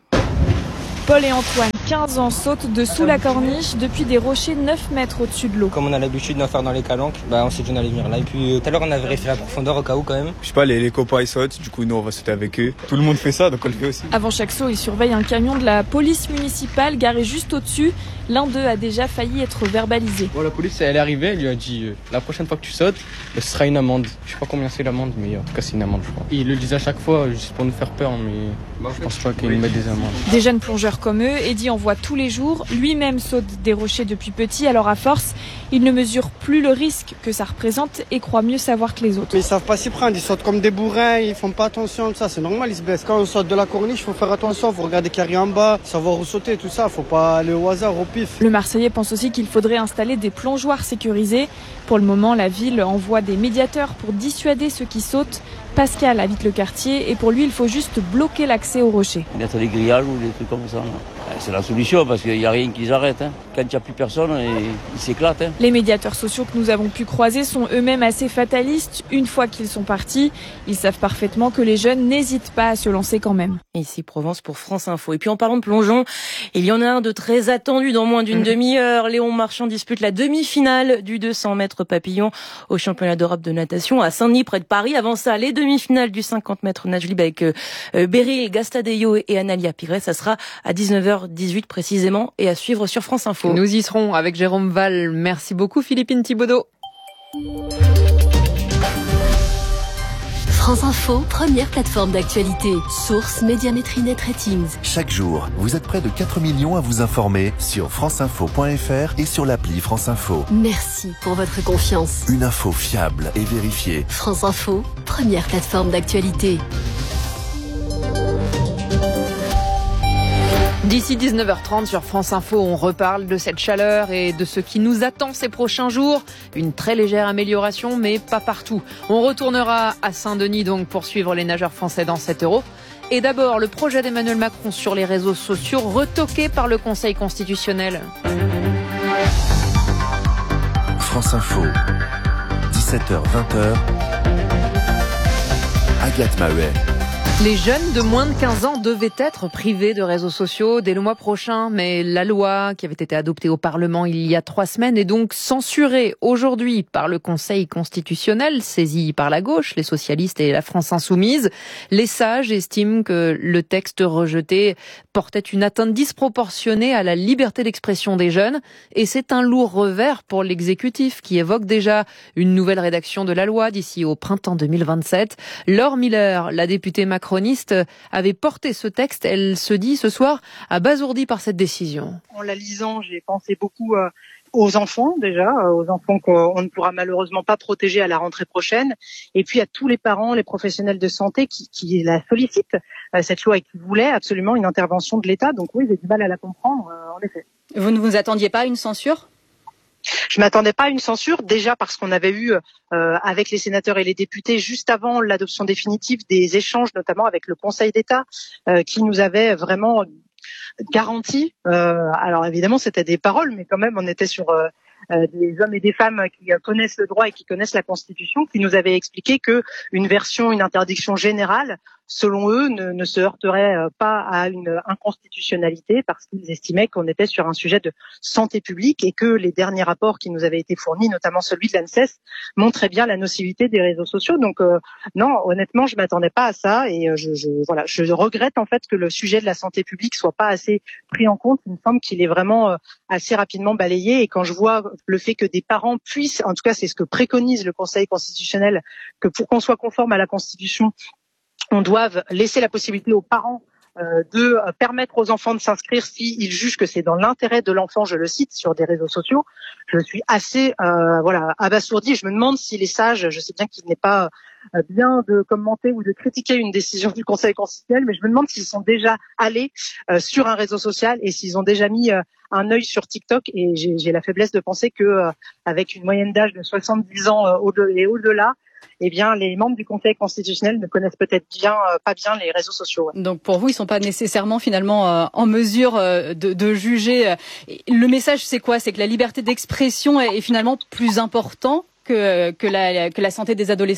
Paul et Antoine, quinze ans, sautent dessous la corniche depuis des rochers neuf mètres au-dessus de l'eau. Comme on a l'habitude d'en faire dans les calanques, bah on s'est dit qu'on allait venir là. Et puis tout à l'heure on a vérifié la profondeur au cas où quand même. Je sais pas, les, les copains ils sautent, du coup nous on va sauter avec eux. Tout le monde fait ça, donc on le fait aussi. Avant chaque saut, ils surveillent un camion de la police municipale garé juste au-dessus. L'un d'eux a déjà failli être verbalisé. Bon, la police elle est arrivée, elle lui a dit euh, la prochaine fois que tu sautes, bah, ce sera une amende. Je sais pas combien c'est l'amende, mais en tout cas c'est une amende je crois. Ils le disent à chaque fois juste pour nous faire peur, mais bah, je pense pas qu'ils nous mettent des amendes. Des jeunes plongeurs comme eux, Eddie en voit tous les jours. Lui-même saute des rochers depuis petit, alors à force, il ne mesure plus le risque que ça représente et croit mieux savoir que les autres. Mais ils savent pas s'y prendre, ils sautent comme des bourrins, ils font pas attention, ça c'est normal, ils se baissent. Quand on saute de la corniche, il faut faire attention, il faut regarder qu'il y a rien en bas, savoir où sauter, tout ça, faut pas aller au hasard, au pif. Le Marseillais pense aussi qu'il faudrait installer des plongeoires sécurisés. Pour le moment, la ville envoie des médiateurs pour dissuader ceux qui sautent. Pascal habite le quartier et pour lui, il faut juste bloquer l'accès aux rochers. Mettre des grillages ou des trucs comme ça. C'est la solution parce qu'il n'y a rien qui les arrête. Hein. Quand il n'y a plus personne, ils s'éclatent. Hein. Les médiateurs sociaux que nous avons pu croiser sont eux-mêmes assez fatalistes. Une fois qu'ils sont partis, ils savent parfaitement que les jeunes n'hésitent pas à se lancer quand même. Ici Provence pour France Info. Et puis en parlant de plongeon, il y en a un de très attendu dans moins d'une mmh. demi-heure. Léon Marchand dispute la demi-finale du deux cents mètres papillon au championnat d'Europe de natation à Saint-Denis près de Paris. Avant ça, les demi-finales du cinquante mètres nage libre avec euh, Beryl Gastadeyo et Analia Pires. Ça sera à dix-neuf heures dix-huit précisément et à suivre sur France Info. Nous y serons avec Jérôme Val. Merci beaucoup Philippine Thibaudot. France Info, première plateforme d'actualité. Source Médiamétrie Net Ratings. Chaque jour, vous êtes près de quatre millions à vous informer sur franceinfo point f r et sur l'appli France Info. Merci pour votre confiance. Une info fiable et vérifiée. France Info, première plateforme d'actualité. D'ici dix-neuf heures trente sur France Info, on reparle de cette chaleur et de ce qui nous attend ces prochains jours. Une très légère amélioration, mais pas partout. On retournera à Saint-Denis donc pour suivre les nageurs français dans sept euros. Et d'abord, le projet d'Emmanuel Macron sur les réseaux sociaux retoqué par le Conseil constitutionnel. France Info, dix-sept heures vingt. Agathe Mahouet. Les jeunes de moins de quinze ans devaient être privés de réseaux sociaux dès le mois prochain, mais la loi qui avait été adoptée au Parlement il y a trois semaines est donc censurée aujourd'hui par le Conseil constitutionnel, saisi par la gauche, les socialistes et la France insoumise. Les sages estiment que le texte rejeté portait une atteinte disproportionnée à la liberté d'expression des jeunes, et c'est un lourd revers pour l'exécutif qui évoque déjà une nouvelle rédaction de la loi d'ici au printemps deux mille vingt-sept. Laure Miller, la députée macroniste, macroniste avait porté ce texte. Elle se dit ce soir abasourdie par cette décision. En la lisant, j'ai pensé beaucoup euh, aux enfants déjà, euh, aux enfants qu'on ne pourra malheureusement pas protéger à la rentrée prochaine, et puis à tous les parents, les professionnels de santé qui, qui la sollicitent, euh, cette loi, et qui voulaient absolument une intervention de l'État. Donc oui, j'ai du mal à la comprendre, euh, en effet. Vous ne vous attendiez pas à une censure ? Je m'attendais pas à une censure, déjà parce qu'on avait eu euh, avec les sénateurs et les députés juste avant l'adoption définitive des échanges, notamment avec le Conseil d'État, euh, qui nous avait vraiment garanti. Euh, alors évidemment, c'était des paroles, mais quand même, on était sur euh, euh, des hommes et des femmes qui euh, connaissent le droit et qui connaissent la Constitution, qui nous avaient expliqué que une version, une interdiction générale selon eux, ne, ne se heurterait pas à une inconstitutionnalité parce qu'ils estimaient qu'on était sur un sujet de santé publique et que les derniers rapports qui nous avaient été fournis, notamment celui de l'ANSES, montraient bien la nocivité des réseaux sociaux. Donc euh, non, honnêtement, je m'attendais pas à ça et je, je, voilà, je regrette en fait que le sujet de la santé publique soit pas assez pris en compte. Il me semble qu'il est vraiment euh, assez rapidement balayé et quand je vois le fait que des parents puissent, en tout cas c'est ce que préconise le Conseil constitutionnel, que pour qu'on soit conforme à la Constitution, on doive laisser la possibilité aux parents euh, de permettre aux enfants de s'inscrire s'ils jugent que c'est dans l'intérêt de l'enfant, je le cite, sur des réseaux sociaux. Je suis assez euh, voilà abasourdie. Je me demande s'il est sage, je sais bien qu'il n'est pas euh, bien de commenter ou de critiquer une décision du Conseil constitutionnel, mais je me demande s'ils sont déjà allés euh, sur un réseau social et s'ils ont déjà mis euh, un œil sur TikTok. Et j'ai, j'ai la faiblesse de penser que euh, avec une moyenne d'âge de soixante-dix ans euh, au-delà et au-delà, eh bien, les membres du Conseil constitutionnel ne connaissent peut-être bien, euh, pas bien les réseaux sociaux. Ouais. Donc, pour vous, ils sont pas nécessairement finalement euh, en mesure euh, de, de juger. Euh, le message, c'est quoi ? C'est que la liberté d'expression est, est finalement plus important que que la que la santé des adolescents ?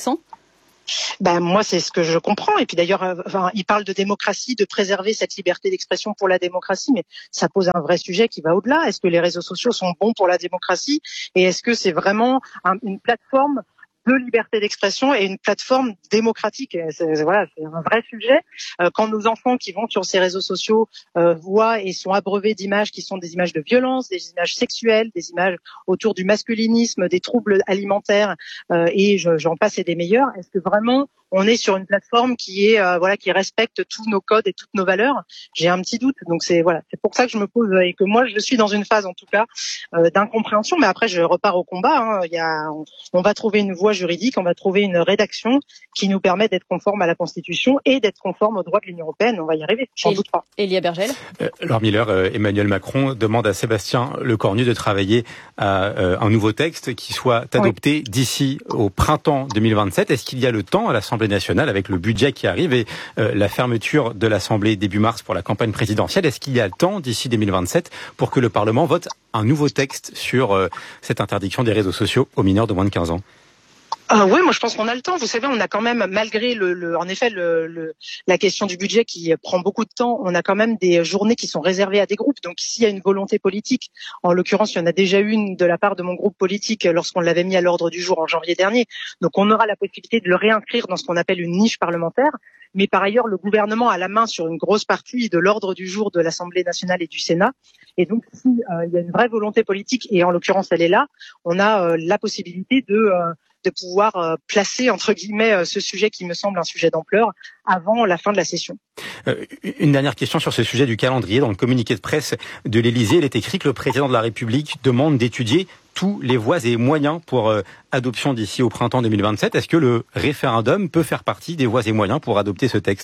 Ben moi c'est ce que je comprends et puis d'ailleurs euh, enfin il parle de démocratie, de préserver cette liberté d'expression pour la démocratie, mais ça pose un vrai sujet qui va au-delà. Est-ce que les réseaux sociaux sont bons pour la démocratie et est-ce que c'est vraiment un, une plateforme de liberté d'expression et une plateforme démocratique. C'est, voilà, c'est un vrai sujet. Euh, quand nos enfants qui vont sur ces réseaux sociaux euh, voient et sont abreuvés d'images qui sont des images de violence, des images sexuelles, des images autour du masculinisme, des troubles alimentaires euh, et je, j'en passe et des meilleurs, est-ce que vraiment on est sur une plateforme qui est euh, voilà qui respecte tous nos codes et toutes nos valeurs? J'ai un petit doute. Donc c'est voilà, c'est pour ça que je me pose et que moi je suis dans une phase en tout cas euh, d'incompréhension. Mais après je repars au combat. Hein. Il y a, on, on va trouver une voie juridique, on va trouver une rédaction qui nous permet d'être conforme à la Constitution et d'être conforme aux droits de l'Union européenne. On va y arriver. J'en doute pas. Elia Bergel. Euh, Laure Miller, euh, Emmanuel Macron demande à Sébastien Lecornu de travailler à euh, un nouveau texte qui soit adopté oui. d'ici au printemps deux mille vingt-sept. Est-ce qu'il y a le temps à l'Assemblée nationale, avec le budget qui arrive et euh, la fermeture de l'Assemblée début mars pour la campagne présidentielle, est-ce qu'il y a le temps d'ici deux mille vingt-sept pour que le Parlement vote un nouveau texte sur euh, cette interdiction des réseaux sociaux aux mineurs de moins de quinze ans? Euh, oui, moi je pense qu'on a le temps. Vous savez, on a quand même, malgré le, le en effet le, le, la question du budget qui prend beaucoup de temps, on a quand même des journées qui sont réservées à des groupes. Donc s'il y a une volonté politique, en l'occurrence il y en a déjà une de la part de mon groupe politique lorsqu'on l'avait mis à l'ordre du jour en janvier dernier. Donc on aura la possibilité de le réinscrire dans ce qu'on appelle une niche parlementaire. Mais par ailleurs, le gouvernement a la main sur une grosse partie de l'ordre du jour de l'Assemblée nationale et du Sénat. Et donc si euh, il y a une vraie volonté politique, et en l'occurrence elle est là, on a euh, la possibilité de euh, de pouvoir euh, placer, entre guillemets, euh, ce sujet qui me semble un sujet d'ampleur avant la fin de la session. Euh, une dernière question sur ce sujet du calendrier. Dans le communiqué de presse de l'Élysée, il est écrit que le président de la République demande d'étudier tous les voies et moyens pour euh, adoption d'ici au printemps deux mille vingt-sept. Est-ce que le référendum peut faire partie des voies et moyens pour adopter ce texte ?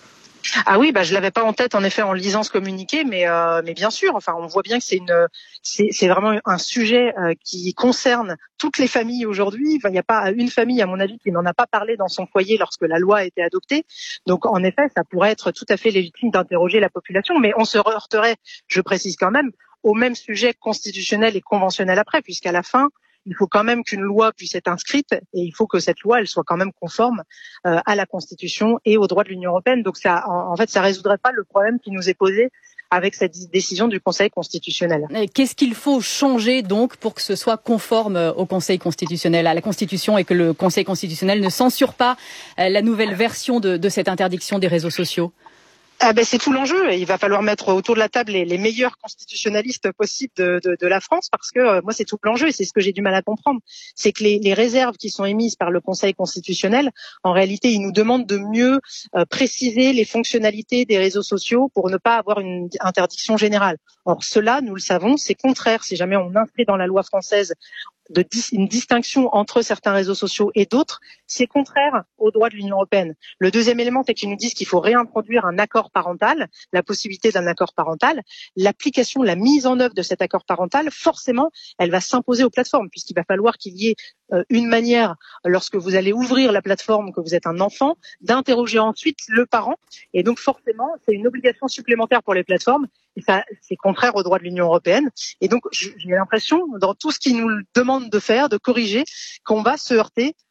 Ah oui, bah je l'avais pas en tête en effet en lisant ce communiqué, mais euh, mais bien sûr. Enfin, on voit bien que c'est une c'est c'est vraiment un sujet euh, qui concerne toutes les familles aujourd'hui. Enfin, il n'y a pas une famille, à mon avis, qui n'en a pas parlé dans son foyer lorsque la loi a été adoptée. Donc, en effet, ça pourrait être tout à fait légitime d'interroger la population, mais on se heurterait, je précise quand même, au même sujet constitutionnel et conventionnel après, puisqu'à la fin, il faut quand même qu'une loi puisse être inscrite et il faut que cette loi, elle soit quand même conforme euh, à la Constitution et aux droits de l'Union européenne. Donc ça, en, en fait, ça résoudrait pas le problème qui nous est posé avec cette décision du Conseil constitutionnel. Qu'est-ce qu'il faut changer donc pour que ce soit conforme au Conseil constitutionnel, à la Constitution, et que le Conseil constitutionnel ne censure pas la nouvelle version de, de cette interdiction des réseaux sociaux ? Ah ben c'est tout l'enjeu. Il va falloir mettre autour de la table les, les meilleurs constitutionnalistes possibles de, de, de la France, parce que euh, moi c'est tout l'enjeu et c'est ce que j'ai du mal à comprendre. C'est que les, les réserves qui sont émises par le Conseil constitutionnel, en réalité, ils nous demandent de mieux euh, préciser les fonctionnalités des réseaux sociaux pour ne pas avoir une interdiction générale. Or cela, nous le savons, c'est contraire. Si jamais on inscrit dans la loi française de une distinction entre certains réseaux sociaux et d'autres, c'est contraire aux droits de l'Union européenne. Le deuxième élément, c'est qu'ils nous disent qu'il faut réintroduire un accord parental, la possibilité d'un accord parental. L'application, la mise en œuvre de cet accord parental, forcément, elle va s'imposer aux plateformes, puisqu'il va falloir qu'il y ait euh, une manière, lorsque vous allez ouvrir la plateforme, que vous êtes un enfant, d'interroger ensuite le parent. Et donc forcément, c'est une obligation supplémentaire pour les plateformes. Et ça, c'est contraire aux droits de l'Union européenne. Et donc, j'ai l'impression, dans tout ce qu'ils nous demandent de faire, de corriger, qu'on va se heurter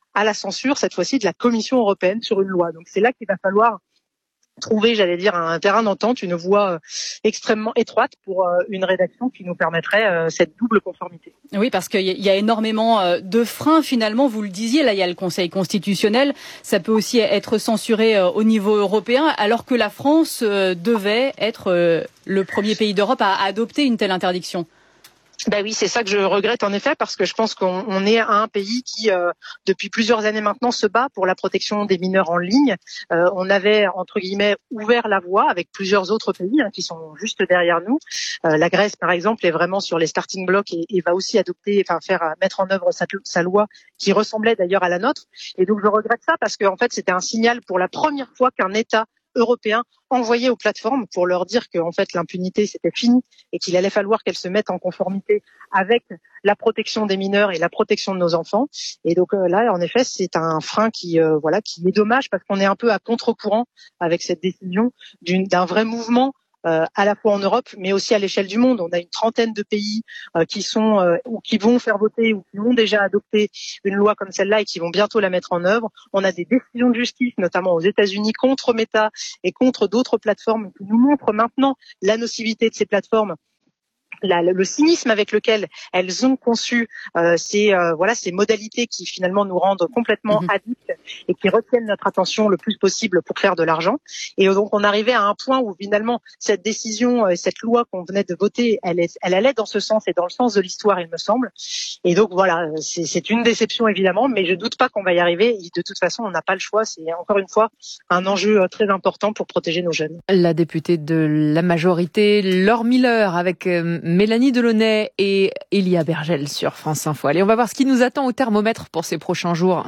à la censure, cette fois-ci de la Commission européenne sur une loi. Donc c'est là qu'il va falloir trouver, j'allais dire, un terrain d'entente, une voie euh, extrêmement étroite pour euh, une rédaction qui nous permettrait euh, cette double conformité. Oui, parce qu'il y a énormément euh, de freins finalement, vous le disiez, là il y a le Conseil constitutionnel, ça peut aussi être censuré euh, au niveau européen, alors que la France euh, devait être euh, le premier pays d'Europe à adopter une telle interdiction. Ben oui, c'est ça que je regrette en effet, parce que je pense qu'on on est un pays qui, euh, depuis plusieurs années maintenant, se bat pour la protection des mineurs en ligne. Euh, on avait, entre guillemets, ouvert la voie avec plusieurs autres pays hein, qui sont juste derrière nous. Euh, la Grèce, par exemple, est vraiment sur les starting blocks et, et va aussi adopter, enfin faire mettre en œuvre sa, sa loi qui ressemblait d'ailleurs à la nôtre. Et donc je regrette ça parce qu'en fait, c'était un signal pour la première fois qu'un État européens envoyés aux plateformes pour leur dire que en fait l'impunité c'était fini et qu'il allait falloir qu'elles se mettent en conformité avec la protection des mineurs et la protection de nos enfants. Et donc euh, là en effet c'est un frein qui euh, voilà qui est dommage parce qu'on est un peu à contre-courant avec cette décision d'une, d'un vrai mouvement. Euh, à la fois en Europe, mais aussi à l'échelle du monde. On a une trentaine de pays euh, qui sont euh, ou qui vont faire voter ou qui ont déjà adopté une loi comme celle-là et qui vont bientôt la mettre en œuvre. On a des décisions de justice, notamment aux États-Unis, contre Meta et contre d'autres plateformes qui nous montrent maintenant la nocivité de ces plateformes. La, le cynisme avec lequel elles ont conçu euh, ces euh, voilà ces modalités qui finalement nous rendent complètement mmh. addicts et qui retiennent notre attention le plus possible pour faire de l'argent. Et donc on arrivait à un point où finalement cette décision, euh, cette loi qu'on venait de voter, elle, est, elle allait dans ce sens et dans le sens de l'histoire, il me semble. Et donc voilà, c'est, c'est une déception évidemment, mais je doute pas qu'on va y arriver. Et de toute façon, on n'a pas le choix. C'est encore une fois un enjeu très important pour protéger nos jeunes. La députée de la majorité, Laure Miller, avec euh, Mélanie Delaunay et Elia Bergel sur France Info. Allez, on va voir ce qui nous attend au thermomètre pour ces prochains jours.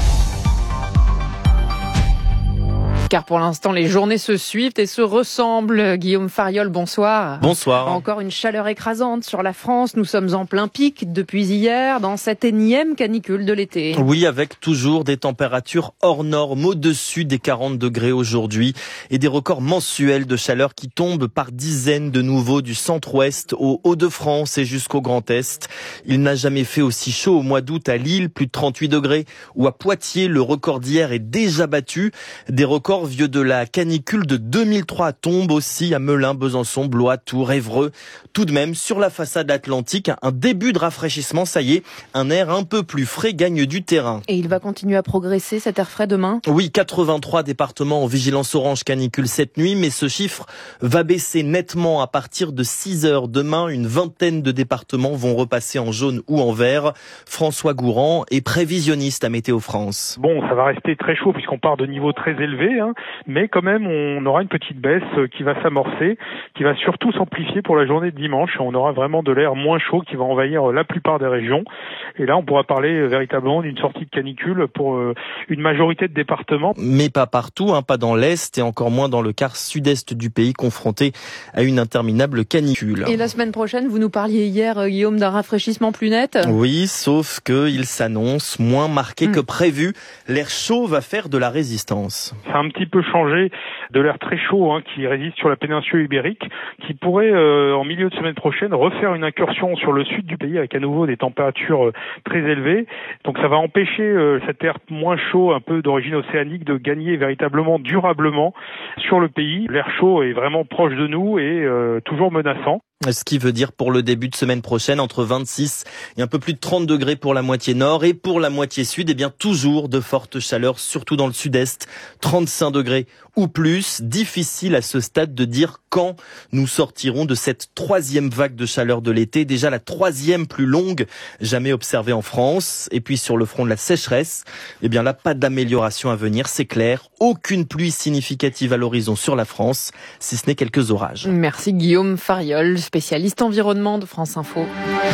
Car pour l'instant, les journées se suivent et se ressemblent. Guillaume Fariol, bonsoir. Bonsoir. Encore une chaleur écrasante sur la France. Nous sommes en plein pic depuis hier dans cette énième canicule de l'été. Oui, avec toujours des températures hors normes, au-dessus des quarante degrés aujourd'hui et des records mensuels de chaleur qui tombent par dizaines de nouveau du centre-ouest au Hauts-de-France et jusqu'au Grand Est. Il n'a jamais fait aussi chaud au mois d'août à Lille, plus de trente-huit degrés, ou à Poitiers, le record d'hier est déjà battu. Des records vieux de la canicule de deux mille trois tombent aussi à Melun, Besançon, Blois, Tours, Évreux. Tout de même, sur la façade atlantique, un début de rafraîchissement, ça y est, un air un peu plus frais gagne du terrain. Et il va continuer à progresser, cet air frais, demain ? Oui, quatre-vingt-trois départements en vigilance orange canicule cette nuit, mais ce chiffre va baisser nettement à partir de six heures. Demain, une vingtaine de départements vont repasser en jaune ou en vert. François Gourand est prévisionniste à Météo France. Bon, ça va rester très chaud puisqu'on part de niveaux très élevés, hein, mais quand même, on aura une petite baisse qui va s'amorcer, qui va surtout s'amplifier pour la journée de dimanche. On aura vraiment de l'air moins chaud qui va envahir la plupart des régions. Et là, on pourra parler véritablement d'une sortie de canicule pour une majorité de départements. Mais pas partout, hein, pas dans l'Est et encore moins dans le quart sud-est du pays confronté à une interminable canicule. Et la semaine prochaine, vous nous parliez hier, Guillaume, d'un rafraîchissement plus net ? Oui, sauf qu'il s'annonce moins marqué mmh. que prévu. L'air chaud va faire de la résistance. Ça a un petit peu changé de l'air très chaud hein, qui résiste sur la péninsule ibérique, qui pourrait euh, en milieu de semaine prochaine refaire une incursion sur le sud du pays avec à nouveau des températures euh, très élevées. Donc ça va empêcher euh, cet air moins chaud, un peu d'origine océanique, de gagner véritablement durablement sur le pays. L'air chaud est vraiment proche de nous et euh, toujours menaçant. Ce qui veut dire pour le début de semaine prochaine entre vingt-six et un peu plus de trente degrés pour la moitié nord et pour la moitié sud, eh bien toujours de fortes chaleurs, surtout dans le sud-est, trente-cinq degrés ou plus. Difficile à ce stade de dire quand nous sortirons de cette troisième vague de chaleur de l'été, déjà la troisième plus longue jamais observée en France. Et puis sur le front de la sécheresse, eh bien là pas d'amélioration à venir, c'est clair. Aucune pluie significative à l'horizon sur la France, si ce n'est quelques orages. Merci Guillaume Fariol, spécialiste environnement de France Info.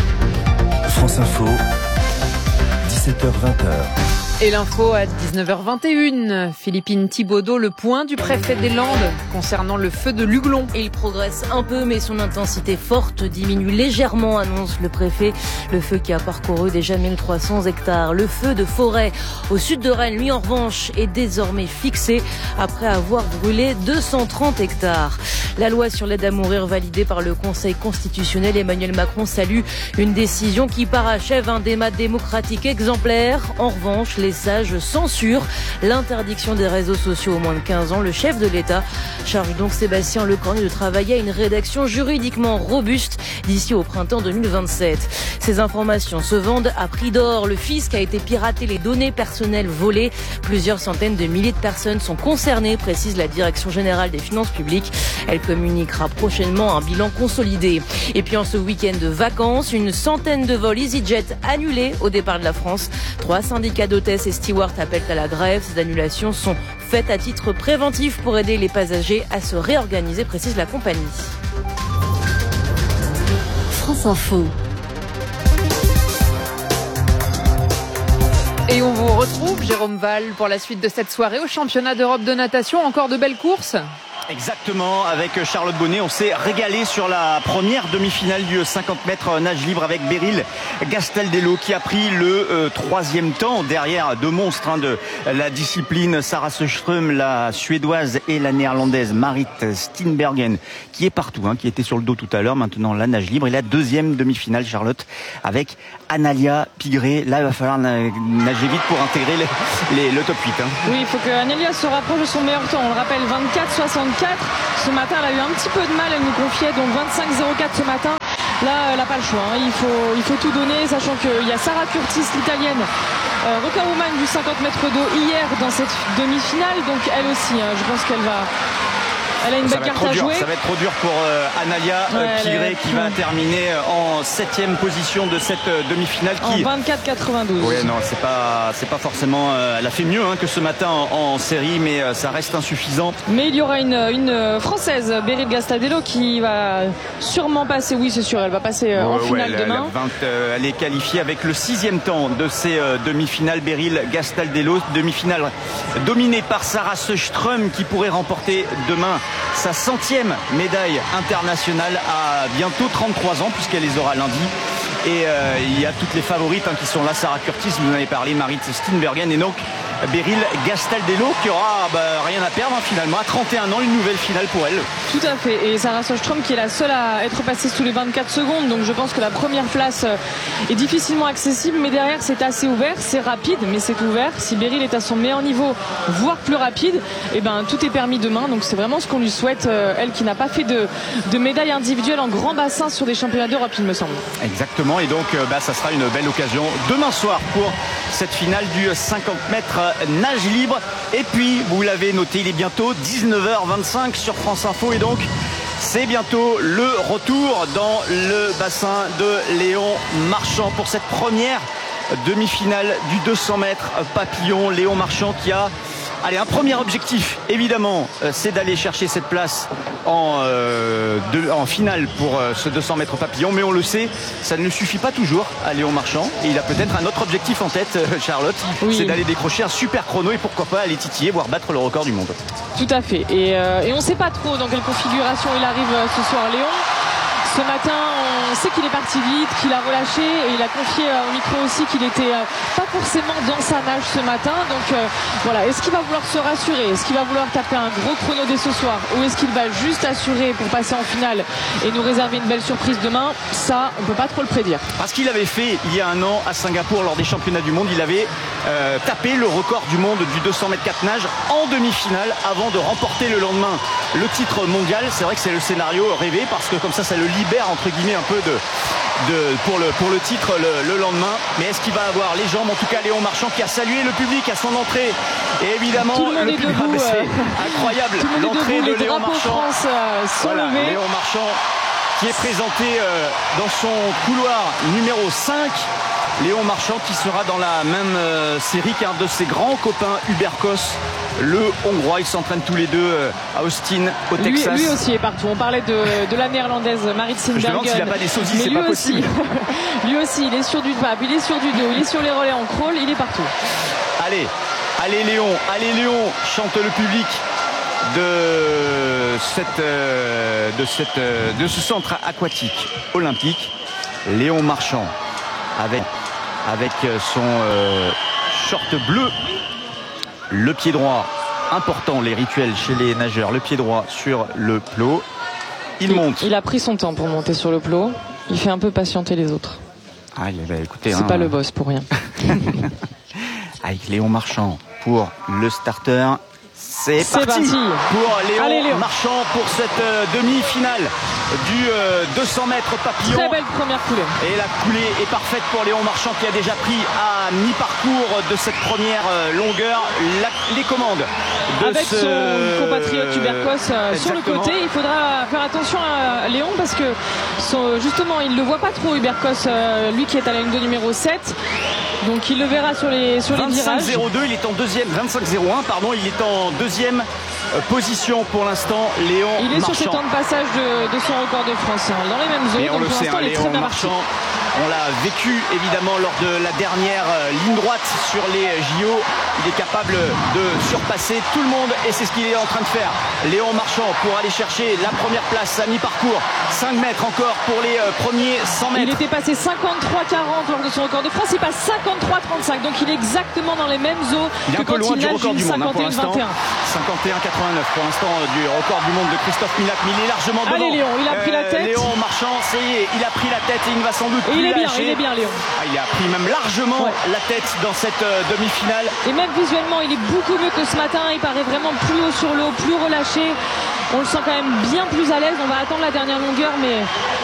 France Info, dix-sept heures vingt. Et l'info à dix-neuf heures vingt et une. Philippine Thibaudeau, le point du préfet des Landes concernant le feu de l'Huglon. Il progresse un peu, mais son intensité forte diminue légèrement, annonce le préfet. Le feu qui a parcouru déjà mille trois cents hectares. Le feu de forêt au sud de Rennes, lui en revanche, est désormais fixé après avoir brûlé deux cent trente hectares. La loi sur l'aide à mourir validée par le Conseil constitutionnel, Emmanuel Macron salue une décision qui parachève un débat démocratique exemplaire. En revanche, les message censure l'interdiction des réseaux sociaux aux moins de quinze ans. Le chef de l'État charge donc Sébastien Lecornu de travailler à une rédaction juridiquement robuste d'ici au printemps deux mille vingt-sept. Ces informations se vendent à prix d'or. Le fisc a été piraté, les données personnelles volées. Plusieurs centaines de milliers de personnes sont concernées, précise la Direction générale des finances publiques. Elle communiquera prochainement un bilan consolidé. Et puis en ce week-end de vacances, une centaine de vols EasyJet annulés au départ de la France. Trois syndicats d'hôtesses et stewards appellent à la grève. Ces annulations sont faites à titre préventif pour aider les passagers à se réorganiser, précise la compagnie. France Info. Et on vous retrouve, Jérôme Val, pour la suite de cette soirée au championnat d'Europe de natation. Encore de belles courses. Exactement, avec Charlotte Bonnet, on s'est régalé sur la première demi-finale du cinquante mètres nage libre avec Beryl Gastaldello qui a pris le euh, troisième temps derrière deux monstres hein, de la discipline, Sarah Sjöström, la suédoise, et la néerlandaise Marit Steenbergen qui est partout, hein, qui était sur le dos tout à l'heure, maintenant la nage libre. Et la deuxième demi-finale, Charlotte, avec Analia Pigré. Là, il va falloir nager vite pour intégrer les, les, le top huit. Hein. Oui, il faut que Analia se rapproche de son meilleur temps. On le rappelle, vingt-quatre soixante-quatre. Ce matin, elle a eu un petit peu de mal, elle nous confiait, donc vingt-cinq zéro quatre ce matin. Là, elle n'a pas le choix. Hein. Il faut, il faut tout donner, sachant qu'il y a Sarah Curtis, l'italienne, euh, recordwoman du cinquante mètres d'eau hier dans cette demi-finale. Donc elle aussi, hein, je pense qu'elle va... Elle a une belle carte à jouer. Ça va être trop dur pour euh, Analia ouais, euh, Pigré qui va terminer en septième position de cette euh, demi-finale. Qui... En vingt-quatre quatre-vingt-douze. Oui, non, c'est pas, c'est pas forcément. Euh, elle a fait mieux hein, que ce matin en, en série, mais euh, ça reste insuffisant. Mais il y aura une, une française, Beryl Gastaldello, qui va sûrement passer. Oui, c'est sûr, elle va passer euh, en ouais, finale ouais, demain. vingt, euh, elle est qualifiée avec le sixième temps de ces euh, demi-finales. Beryl Gastaldello, demi-finale dominée par Sarah Sjöström qui pourrait remporter demain sa centième médaille internationale à bientôt trente-trois ans puisqu'elle les aura lundi. Et euh, il y a toutes les favorites hein, qui sont là. Sarah Curtis, vous en avez parlé, Marit Steenbergen et donc Beryl Gastaldello qui aura bah, rien à perdre hein, finalement. À trente et un ans, une nouvelle finale pour elle. Tout à fait. Et Sarah Sjöström qui est la seule à être passée sous les vingt-quatre secondes. Donc je pense que la première place est difficilement accessible. Mais derrière, c'est assez ouvert. C'est rapide, mais c'est ouvert. Si Beryl est à son meilleur niveau, voire plus rapide, eh ben, tout est permis demain. Donc c'est vraiment ce qu'on lui souhaite. Elle qui n'a pas fait de, de médaille individuelle en grand bassin sur des championnats d'Europe, il me semble. Exactement. Et donc bah, ça sera une belle occasion demain soir pour cette finale du cinquante mètres nage libre. Et puis, vous l'avez noté, il est bientôt dix-neuf heures vingt-cinq sur France Info. Et donc, c'est bientôt le retour dans le bassin de Léon Marchand pour cette première demi-finale du deux cents mètres papillon. Léon Marchand qui a... Allez, un premier objectif, évidemment, euh, c'est d'aller chercher cette place en, euh, de, en finale pour euh, ce deux cents mètres papillon. Mais on le sait, ça ne suffit pas toujours à Léon Marchand. Et il a peut-être un autre objectif en tête, euh, Charlotte. Oui. C'est d'aller décrocher un super chrono et pourquoi pas aller titiller, voire battre le record du monde. Tout à fait. Et, euh, et on ne sait pas trop dans quelle configuration il arrive euh, ce soir, Léon. Ce matin, on sait qu'il est parti vite, qu'il a relâché et il a confié au micro aussi qu'il était pas forcément dans sa nage ce matin. Donc euh, voilà, est-ce qu'il va vouloir se rassurer? Est-ce qu'il va vouloir taper un gros chrono dès ce soir? Ou est-ce qu'il va juste assurer pour passer en finale et nous réserver une belle surprise demain? Ça, on peut pas trop le prédire. Parce qu'il avait fait il y a un an à Singapour lors des championnats du monde, il avait euh, tapé le record du monde du deux cents mètres quatre nages en demi-finale avant de remporter le lendemain le titre mondial. C'est vrai que c'est le scénario rêvé parce que comme ça, ça le libère entre guillemets un peu de, de pour le pour le titre le, le lendemain. Mais est-ce qu'il va avoir les jambes? En tout cas, Léon Marchand qui a salué le public à son entrée et évidemment tout le, monde le est public debout, c'est euh... incroyable l'entrée de Léon Marchand. France, euh, voilà, Léon Marchand qui est présenté euh, dans son couloir numéro cinq. Léon Marchand qui sera dans la même euh, série qu'un de ses grands copains Hubert Kos, le Hongrois. Ils s'entraînent tous les deux euh, à Austin, au lui, Texas. Lui aussi est partout. On parlait de, de la néerlandaise Marit Steenbergen. Je me demande s'il n'a pas des sosies, c'est pas possible. Lui aussi, il est sur du pape, il est sur du dos, il est sur les relais en crawl, il est partout. Allez, allez Léon, allez Léon, chante le public de cette, euh, de cette, euh, de ce centre aquatique olympique. Léon Marchand avec avec son euh, short bleu, le pied droit, important les rituels chez les nageurs, le pied droit sur le plot. Il, il monte. Il a pris son temps pour monter sur le plot. Il fait un peu patienter les autres. Ah, bah, écoutez, c'est hein, pas le boss pour rien. avec Léon Marchand pour le starter. C'est, C'est parti, parti pour Léon, Allez, Léon Marchand pour cette euh, demi-finale du euh, deux cents mètres papillon. Très belle première coulée. Et la coulée est parfaite pour Léon Marchand qui a déjà pris à mi-parcours de cette première euh, longueur la, les commandes. De Avec ce... son compatriote Tubercos euh, sur le côté, il faudra faire attention à Léon parce que son, justement il ne le voit pas trop Hubercos, euh, lui qui est à la ligne de numéro sept. Donc il le verra sur les, sur les virages. vingt-cinq zéro deux, il est en deuxième, vingt-cinq zéro un, pardon, il est en deuxième euh, position pour l'instant, Léon Marchand. Il est sur ses temps de passage de, de son record de France, hein, dans les mêmes zones. Et on donc le pour sait, l'instant, hein, il est très Léon bien Marchand, parti. on l'a vécu évidemment lors de la dernière euh, ligne droite sur les J O. Il est capable de surpasser tout le monde et c'est ce qu'il est en train de faire. Léon Marchand pour aller chercher la première place à mi-parcours. cinq mètres encore pour les euh, premiers cent mètres. Il était passé cinquante-trois quarante lors de son record de France. Il passe cinquante-trois trente-cinq. Donc il est exactement dans les mêmes eaux il est que un peu quand loin il du nage record une du monde hein, pour l'instant. cinquante et un quatre-vingt-neuf pour l'instant euh, du record du monde de Christophe Milac. Mais il est largement devant. Allez Léon, il a pris la tête. Euh, Léon Marchand, ça y est, il a pris la tête et il ne va sans doute et plus il est bien, lâcher. il est bien Léon. Ah, il a pris même largement ouais. la tête dans cette euh, demi-finale. Et même visuellement, il est beaucoup mieux que ce matin. Il paraît vraiment plus haut sur l'eau, plus relâché. On le sent quand même bien plus à l'aise. On va attendre la dernière longueur, mais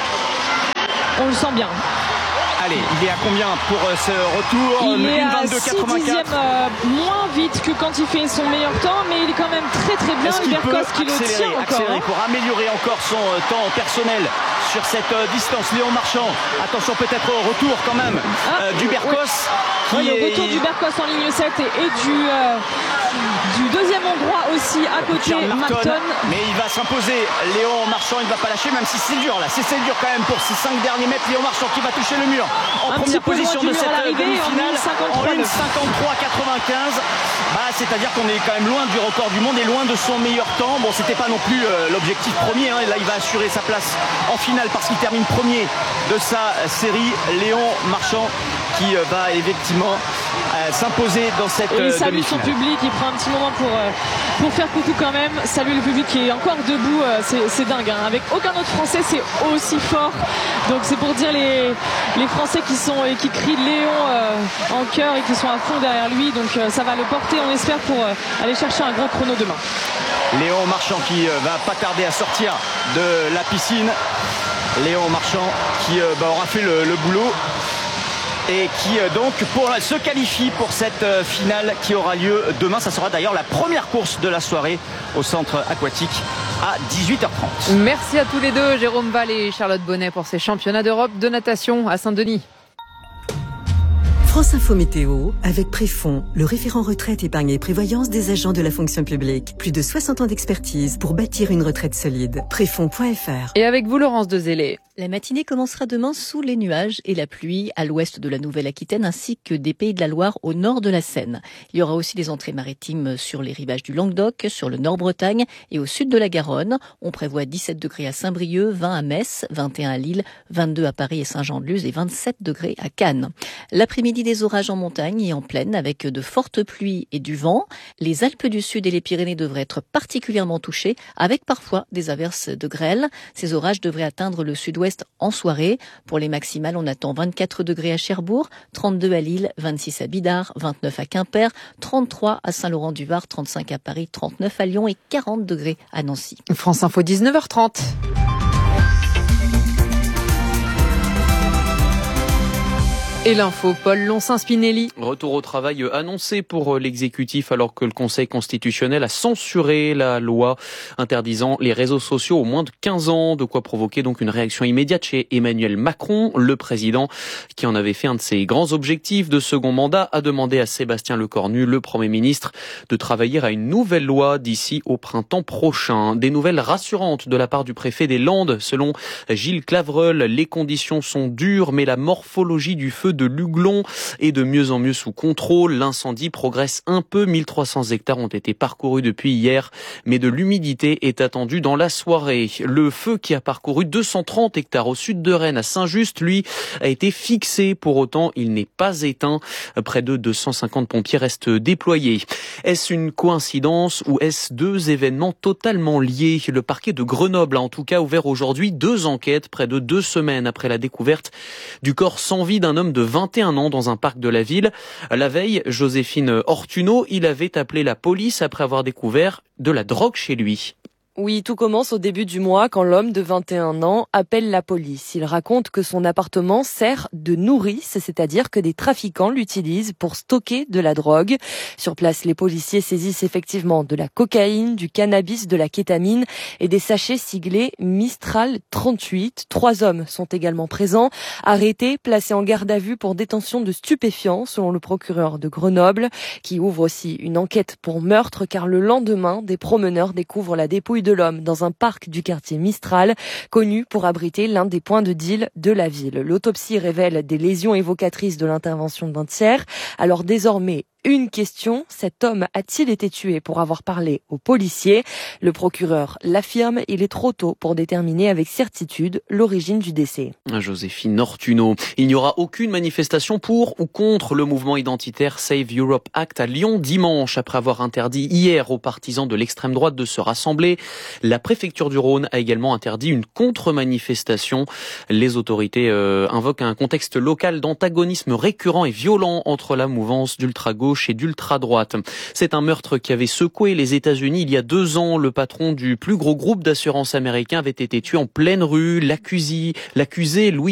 on le sent bien. Allez, il est à combien pour ce retour? Il est à vingt-deux six dixièmes euh, moins vite que quand il fait son meilleur temps, mais il est quand même très très bien. Hubercos qui le tient encore. Accélérer pour améliorer encore son euh, temps personnel sur cette euh, distance. Léon Marchand, attention peut-être au retour quand même ah, euh, d'Hubercos. Ouais. Oui, est... le retour d'Hubercos en ligne sept et, et du, euh, du deuxième hongrois aussi à côté, Marton. Marton. Mais il va s'imposer. Léon Marchand, il ne va pas lâcher, même si c'est dur là. C'est, c'est dur quand même pour ces cinq derniers mètres. Léon Marchand qui va toucher le mur en un première position de cette demi-finale en une cinquante-trois quatre-vingt-quinze. Bah, c'est-à-dire qu'on est quand même loin du record du monde et loin de son meilleur temps. Bon, c'était pas non plus euh, l'objectif premier. Hein. Et là, il va assurer sa place en finale parce qu'il termine premier de sa série. Léon Marchand qui euh, va effectivement euh, s'imposer dans cette et il salue demi-finale. son public. Il prend un petit moment pour euh, pour faire coucou quand même. Salut le public qui est encore debout. Euh, c'est, c'est dingue. Hein. Avec aucun autre Français, c'est aussi fort. Donc c'est pour dire les les Français qui sont et qui crient Léon euh, en chœur et qui sont à fond derrière lui. Donc euh, ça va le porter, on espère, pour euh, aller chercher un gros chrono demain. Léon Marchand qui euh, va pas tarder à sortir de la piscine. Léon Marchand qui euh, bah, aura fait le, le boulot et qui euh, donc pour, se qualifie pour cette euh, finale qui aura lieu demain. Ça sera d'ailleurs la première course de la soirée au centre aquatique à dix-huit heures trente. Merci à tous les deux, Jérôme Val et Charlotte Bonnet, pour ces championnats d'Europe de natation à Saint-Denis. France Info Météo avec Préfond, le référent retraite, épargne et prévoyance des agents de la fonction publique. Plus de soixante ans d'expertise pour bâtir une retraite solide. Préfond point F R. Et avec vous, Laurence Dezélé. La matinée commencera demain sous les nuages et la pluie à l'ouest de la Nouvelle-Aquitaine ainsi que des Pays de la Loire au nord de la Seine. Il y aura aussi des entrées maritimes sur les rivages du Languedoc, sur le Nord-Bretagne et au sud de la Garonne. On prévoit dix-sept degrés à Saint-Brieuc, vingt à Metz, vingt et un à Lille, vingt-deux à Paris et Saint-Jean-de-Luz et vingt-sept degrés à Cannes. L'après-midi, des orages en montagne et en plaine avec de fortes pluies et du vent. Les Alpes du Sud et les Pyrénées devraient être particulièrement touchées avec parfois des averses de grêle. Ces orages devraient atteindre le sud-ouest en soirée. Pour les maximales, on attend vingt-quatre degrés à Cherbourg, trente-deux à Lille, vingt-six à Bidart, vingt-neuf à Quimper, trente-trois à Saint-Laurent-du-Var, trente-cinq à Paris, trente-neuf à Lyon et quarante degrés à Nancy. France Info, dix-neuf heures trente. Et l'info, Paul Lonsin-Spinelli. Retour au travail annoncé pour l'exécutif alors que le Conseil constitutionnel a censuré la loi interdisant les réseaux sociaux aux moins de quinze ans, de quoi provoquer donc une réaction immédiate chez Emmanuel Macron. Le président, qui en avait fait un de ses grands objectifs de second mandat, a demandé à Sébastien Lecornu, le Premier ministre, de travailler à une nouvelle loi d'ici au printemps prochain. Des nouvelles rassurantes de la part du préfet des Landes. Selon Gilles Clavreul, les conditions sont dures, mais la morphologie du feu de l'Huglon est de mieux en mieux sous contrôle. L'incendie progresse un peu. mille trois cents hectares ont été parcourus depuis hier, mais de l'humidité est attendue dans la soirée. Le feu qui a parcouru deux cent trente hectares au sud de Rennes, à Saint-Just, lui, a été fixé. Pour autant, il n'est pas éteint. Près de deux cent cinquante pompiers restent déployés. Est-ce une coïncidence ou est-ce deux événements totalement liés? Le parquet de Grenoble a en tout cas ouvert aujourd'hui deux enquêtes, près de deux semaines après la découverte du corps sans vie d'un homme de vingt et un ans dans un parc de la ville. La veille, Joséphine Ortuno, il avait appelé la police après avoir découvert de la drogue chez lui. Oui, tout commence au début du mois quand l'homme de vingt et un ans appelle la police. Il raconte que son appartement sert de nourrice, c'est-à-dire que des trafiquants l'utilisent pour stocker de la drogue. Sur place, les policiers saisissent effectivement de la cocaïne, du cannabis, de la kétamine et des sachets siglés Mistral trente-huit. Trois hommes sont également présents, arrêtés, placés en garde à vue pour détention de stupéfiants, selon le procureur de Grenoble, qui ouvre aussi une enquête pour meurtre, car le lendemain, des promeneurs découvrent la dépouille de l'homme dans un parc du quartier Mistral, connu pour abriter l'un des points de deal de la ville. L'autopsie révèle des lésions évocatrices de l'intervention d'un tiers. Alors désormais, une question, cet homme a-t-il été tué pour avoir parlé aux policiers? Le procureur l'affirme, il est trop tôt pour déterminer avec certitude l'origine du décès. Joséphine Ortuno. Il n'y aura aucune manifestation pour ou contre le mouvement identitaire Save Europe Act à Lyon dimanche, après avoir interdit hier aux partisans de l'extrême droite de se rassembler. La préfecture du Rhône a également interdit une contre-manifestation. Les autorités euh, invoquent un contexte local d'antagonisme récurrent et violent entre la mouvance d'ultra-gauche et d'ultra-droite. C'est un meurtre qui avait secoué les États-Unis il y a deux ans. Le patron du plus gros groupe d'assurance américain avait été tué en pleine rue. L'accusé, l'accusé Louis